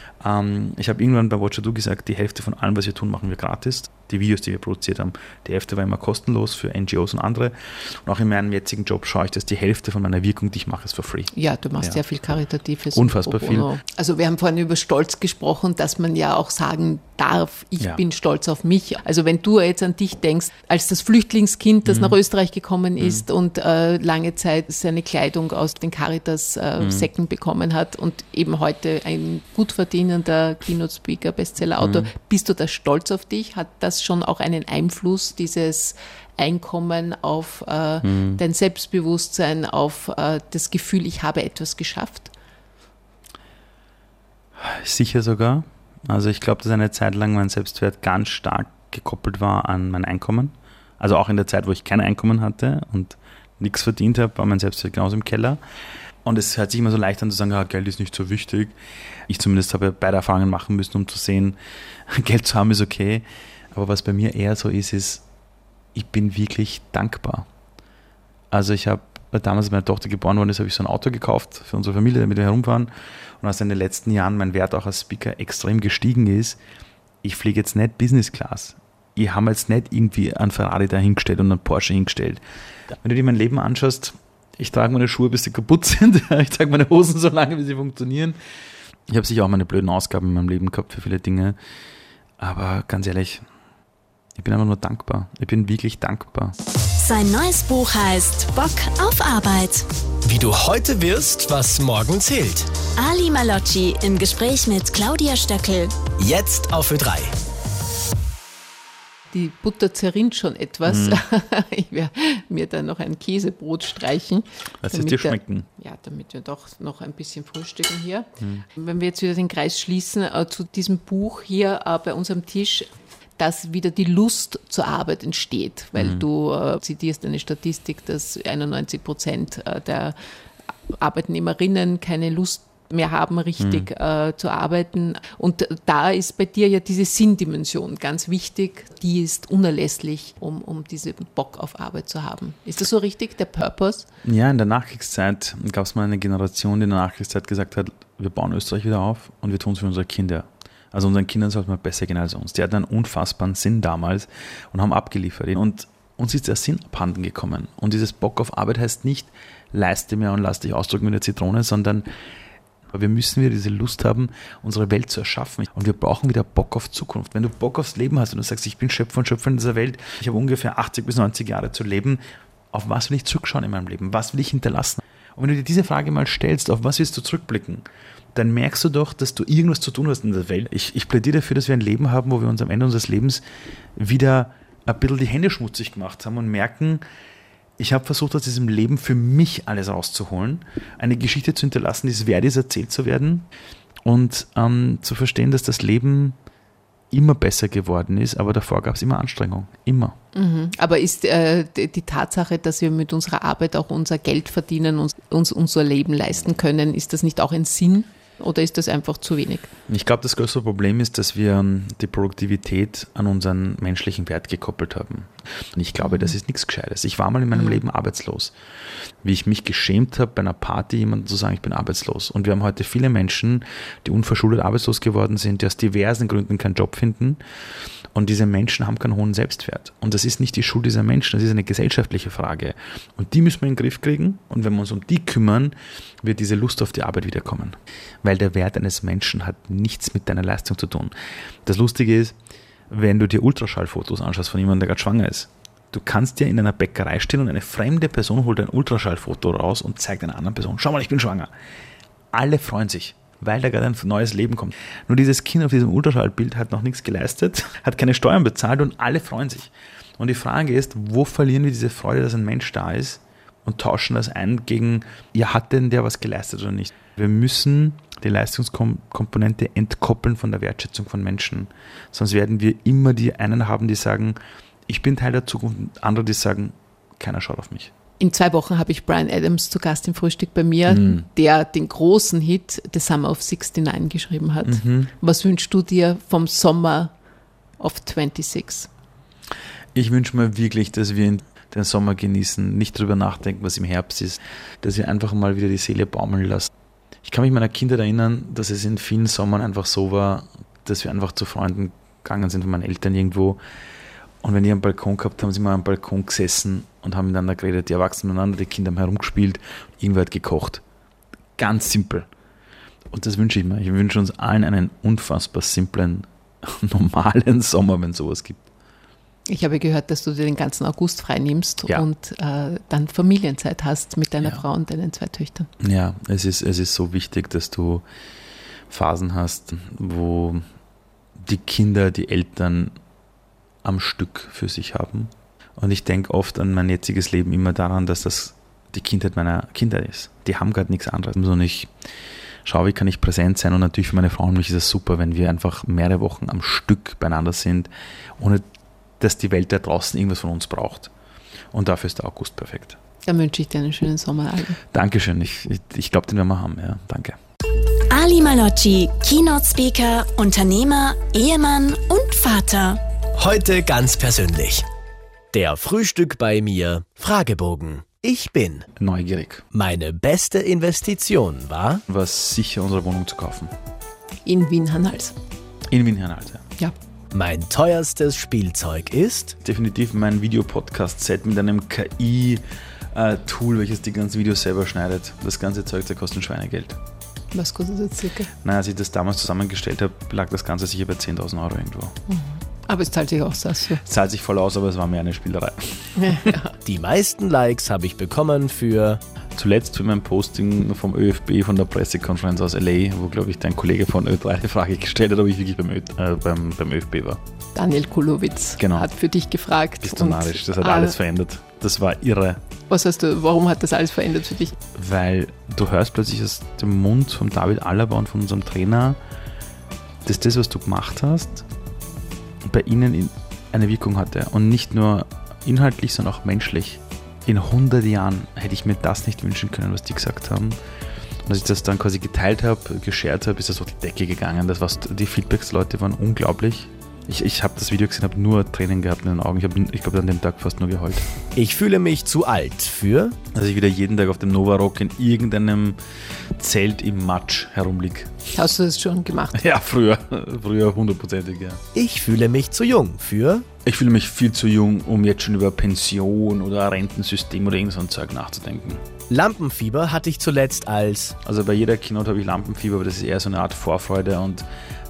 Ähm, ich habe irgendwann bei What You Do gesagt, die Hälfte von allem, was wir tun, machen wir gratis. Die Videos, die wir produziert haben, die Hälfte war immer kostenlos für N G Os und andere. Und auch in meinem jetzigen Job schaue ich, dass die Hälfte von meiner Wirkung, die ich mache, ist for free. Ja, du machst ja, sehr viel Karitatives. Unfassbar viel. Also wir haben vorhin über Stolz gesprochen, dass man ja auch sagen darf, ich ja. bin stolz auf mich. Also wenn du jetzt an dich denkst, als das Flüchtlingskind, das mhm. nach Österreich gekommen ist mhm. und äh, lange Zeit seine Kleidung aus den Caritas-Säcken äh, mhm. bekommen hat und eben heute ein gut verdienender Keynote-Speaker, Bestseller-Autor, mhm. bist du da stolz auf dich? Hat das schon auch einen Einfluss, dieses Einkommen auf äh, mhm. dein Selbstbewusstsein, auf äh, das Gefühl, ich habe etwas geschafft? Sicher sogar. Also ich glaube, dass eine Zeit lang mein Selbstwert ganz stark gekoppelt war an mein Einkommen. Also auch in der Zeit, wo ich kein Einkommen hatte und nichts verdient habe, war mein Selbstwert genauso im Keller. Und es hört sich immer so leicht an zu sagen, ah, Geld ist nicht so wichtig. Ich zumindest habe beide Erfahrungen machen müssen, um zu sehen, Geld zu haben ist okay. Aber was bei mir eher so ist, ist, ich bin wirklich dankbar. Also ich habe, damals als meine Tochter geboren worden ist, habe ich so ein Auto gekauft für unsere Familie, damit wir herumfahren. Und als in den letzten Jahren mein Wert auch als Speaker extrem gestiegen ist, ich fliege jetzt nicht Business Class. Ich habe jetzt nicht irgendwie einen Ferrari da hingestellt und einen Porsche hingestellt. Wenn du dir mein Leben anschaust, ich trage meine Schuhe, bis sie kaputt sind. Ich trage meine Hosen so lange, bis sie funktionieren. Ich habe sicher auch meine blöden Ausgaben in meinem Leben gehabt für viele Dinge. Aber ganz ehrlich, ich bin einfach nur dankbar. Ich bin wirklich dankbar. Sein neues Buch heißt Bock auf Arbeit. Wie du heute wirst, was morgen zählt. Ali Malocci im Gespräch mit Claudia Stöckel. Jetzt auf Ö drei. Die Butter zerrinnt schon etwas. Mhm. Ich werde mir da noch ein Käsebrot streichen. Lass es dir schmecken. Ja, damit wir doch noch ein bisschen frühstücken hier. Mhm. Wenn wir jetzt wieder den Kreis schließen äh, zu diesem Buch hier äh, bei unserem Tisch, dass wieder die Lust zur Arbeit entsteht, weil mhm. du äh, zitierst eine Statistik, dass einundneunzig Prozent der Arbeitnehmerinnen keine Lust mehr haben, richtig mhm. äh, zu arbeiten. Und da ist bei dir ja diese Sinndimension ganz wichtig. Die ist unerlässlich, um, um diesen Bock auf Arbeit zu haben. Ist das so richtig, der Purpose? Ja, in der Nachkriegszeit gab es mal eine Generation, die in der Nachkriegszeit gesagt hat, wir bauen Österreich wieder auf und wir tun es für unsere Kinder. Also unseren Kindern sollte man besser gehen als uns. Die hatten einen unfassbaren Sinn damals und haben abgeliefert. Und uns ist der Sinn abhanden gekommen. Und dieses Bock auf Arbeit heißt nicht, leiste mir und lass dich ausdrücken mit der Zitrone, sondern wir müssen wieder diese Lust haben, unsere Welt zu erschaffen. Und wir brauchen wieder Bock auf Zukunft. Wenn du Bock aufs Leben hast und du sagst, ich bin Schöpfer und Schöpfer in dieser Welt, ich habe ungefähr achtzig bis neunzig Jahre zu leben, auf was will ich zurückschauen in meinem Leben? Was will ich hinterlassen? Und wenn du dir diese Frage mal stellst, auf was willst du zurückblicken, dann merkst du doch, dass du irgendwas zu tun hast in der Welt. Ich, ich plädiere dafür, dass wir ein Leben haben, wo wir uns am Ende unseres Lebens wieder ein bisschen die Hände schmutzig gemacht haben und merken, ich habe versucht, aus diesem Leben für mich alles rauszuholen, eine Geschichte zu hinterlassen, die es wert ist, erzählt zu werden und ähm, zu verstehen, dass das Leben immer besser geworden ist, aber davor gab es immer Anstrengung, immer. Mhm. Aber ist äh, die Tatsache, dass wir mit unserer Arbeit auch unser Geld verdienen und uns unser Leben leisten können, ist das nicht auch ein Sinn? Oder ist das einfach zu wenig? Ich glaube, das größte Problem ist, dass wir die Produktivität an unseren menschlichen Wert gekoppelt haben. Und ich glaube, mhm. das ist nichts Gescheites. Ich war mal in meinem mhm. Leben arbeitslos. Wie ich mich geschämt habe, bei einer Party jemandem zu sagen, ich bin arbeitslos. Und wir haben heute viele Menschen, die unverschuldet arbeitslos geworden sind, die aus diversen Gründen keinen Job finden. Und diese Menschen haben keinen hohen Selbstwert. Und das ist nicht die Schuld dieser Menschen, das ist eine gesellschaftliche Frage. Und die müssen wir in den Griff kriegen. Und wenn wir uns um die kümmern, wird diese Lust auf die Arbeit wiederkommen. Weil der Wert eines Menschen hat nichts mit deiner Leistung zu tun. Das Lustige ist, wenn du dir Ultraschallfotos anschaust von jemandem, der gerade schwanger ist, du kannst ja in einer Bäckerei stehen und eine fremde Person holt ein Ultraschallfoto raus und zeigt einer anderen Person, schau mal, ich bin schwanger. Alle freuen sich, weil da gerade ein neues Leben kommt. Nur dieses Kind auf diesem Ultraschallbild hat noch nichts geleistet, hat keine Steuern bezahlt und alle freuen sich. Und die Frage ist, wo verlieren wir diese Freude, dass ein Mensch da ist und tauschen das ein gegen, ja, hat denn der was geleistet oder nicht? Wir müssen die Leistungskomponente entkoppeln von der Wertschätzung von Menschen. Sonst werden wir immer die einen haben, die sagen, ich bin Teil der Zukunft, und andere, die sagen, keiner schaut auf mich. In zwei Wochen habe ich Bryan Adams zu Gast im Frühstück bei mir, mhm. der den großen Hit The Summer of sixty-nine geschrieben hat. Mhm. Was wünschst du dir vom Sommer of twenty-six? Ich wünsche mir wirklich, dass wir den Sommer genießen, nicht drüber nachdenken, was im Herbst ist, dass wir einfach mal wieder die Seele baumeln lassen. Ich kann mich meiner Kindheit erinnern, dass es in vielen Sommern einfach so war, dass wir einfach zu Freunden gegangen sind von meinen Eltern irgendwo. Und wenn die einen Balkon gehabt haben, sind wir am Balkon gesessen und haben miteinander geredet, die Erwachsenen miteinander, die Kinder haben herumgespielt, irgendwer hat gekocht. Ganz simpel. Und das wünsche ich mir. Ich wünsche uns allen einen unfassbar simplen, normalen Sommer, wenn es sowas gibt. Ich habe gehört, dass du dir den ganzen August frei nimmst ja. und äh, dann Familienzeit hast mit deiner ja. Frau und deinen zwei Töchtern. Ja, es ist, es ist so wichtig, dass du Phasen hast, wo die Kinder, die Eltern am Stück für sich haben. Und ich denke oft an mein jetziges Leben immer daran, dass das die Kindheit meiner Kinder ist. Die haben gerade nichts anderes. Und ich schaue, wie kann ich präsent sein. Und natürlich für meine Frau und mich ist es super, wenn wir einfach mehrere Wochen am Stück beieinander sind, ohne dass die Welt da draußen irgendwas von uns braucht. Und dafür ist der August perfekt. Dann wünsche ich dir einen schönen Sommer, Ali. Dankeschön. Ich, ich, ich glaube, den werden wir haben. Ja, danke. Ali Malocci, Keynote-Speaker, Unternehmer, Ehemann und Vater. Heute ganz persönlich. Der Frühstück bei mir Fragebogen. Ich bin neugierig. Meine beste Investition war? War sicher, unsere Wohnung zu kaufen. In Wien-Hernals. In Wien-Hernals, ja. Ja. Mein teuerstes Spielzeug ist? Definitiv mein Videopodcast-Set mit einem K I-Tool, welches die ganzen Videos selber schneidet. Das ganze Zeug, das kostet ein Schweinegeld. Was kostet das circa? Naja, als ich das damals zusammengestellt habe, lag das Ganze sicher bei zehntausend Euro irgendwo. Mhm. Aber es zahlt sich aus. Also. Es zahlt sich voll aus, aber es war mehr eine Spielerei. Ja. Die meisten Likes habe ich bekommen für... Zuletzt für mein Posting vom Ö F B, von der Pressekonferenz aus L A, wo, glaube ich, dein Kollege von Ö drei die Frage gestellt hat, ob ich wirklich beim, Ö, äh, beim, beim Ö F B war. Daniel Kulowitz genau. hat für dich gefragt. Bist du narrisch, das hat ah, alles verändert. Das war irre. Was hast du, warum hat das alles verändert für dich? Weil du hörst plötzlich aus dem Mund von David Alaba und von unserem Trainer, dass das, was du gemacht hast, bei ihnen eine Wirkung hatte. Und nicht nur inhaltlich, sondern auch menschlich. In hundert Jahren hätte ich mir das nicht wünschen können, was die gesagt haben. Und als ich das dann quasi geteilt habe, geshared habe, ist das durch die Decke gegangen. Das war's, die Feedbacks, Leute, waren unglaublich. Ich, ich habe das Video gesehen, habe nur Tränen gehabt in den Augen. Ich habe, ich glaube, an dem Tag fast nur geheult. Ich fühle mich zu alt für... Dass ich wieder jeden Tag auf dem Novarock in irgendeinem Zelt im Matsch herumliege. Hast du das schon gemacht? Ja, früher. Früher hundertprozentig, ja. Ich fühle mich zu jung für... Ich fühle mich viel zu jung, um jetzt schon über Pension oder Rentensystem oder irgend so ein Zeug nachzudenken. Lampenfieber hatte ich zuletzt als... Also bei jeder Keynote habe ich Lampenfieber, aber das ist eher so eine Art Vorfreude und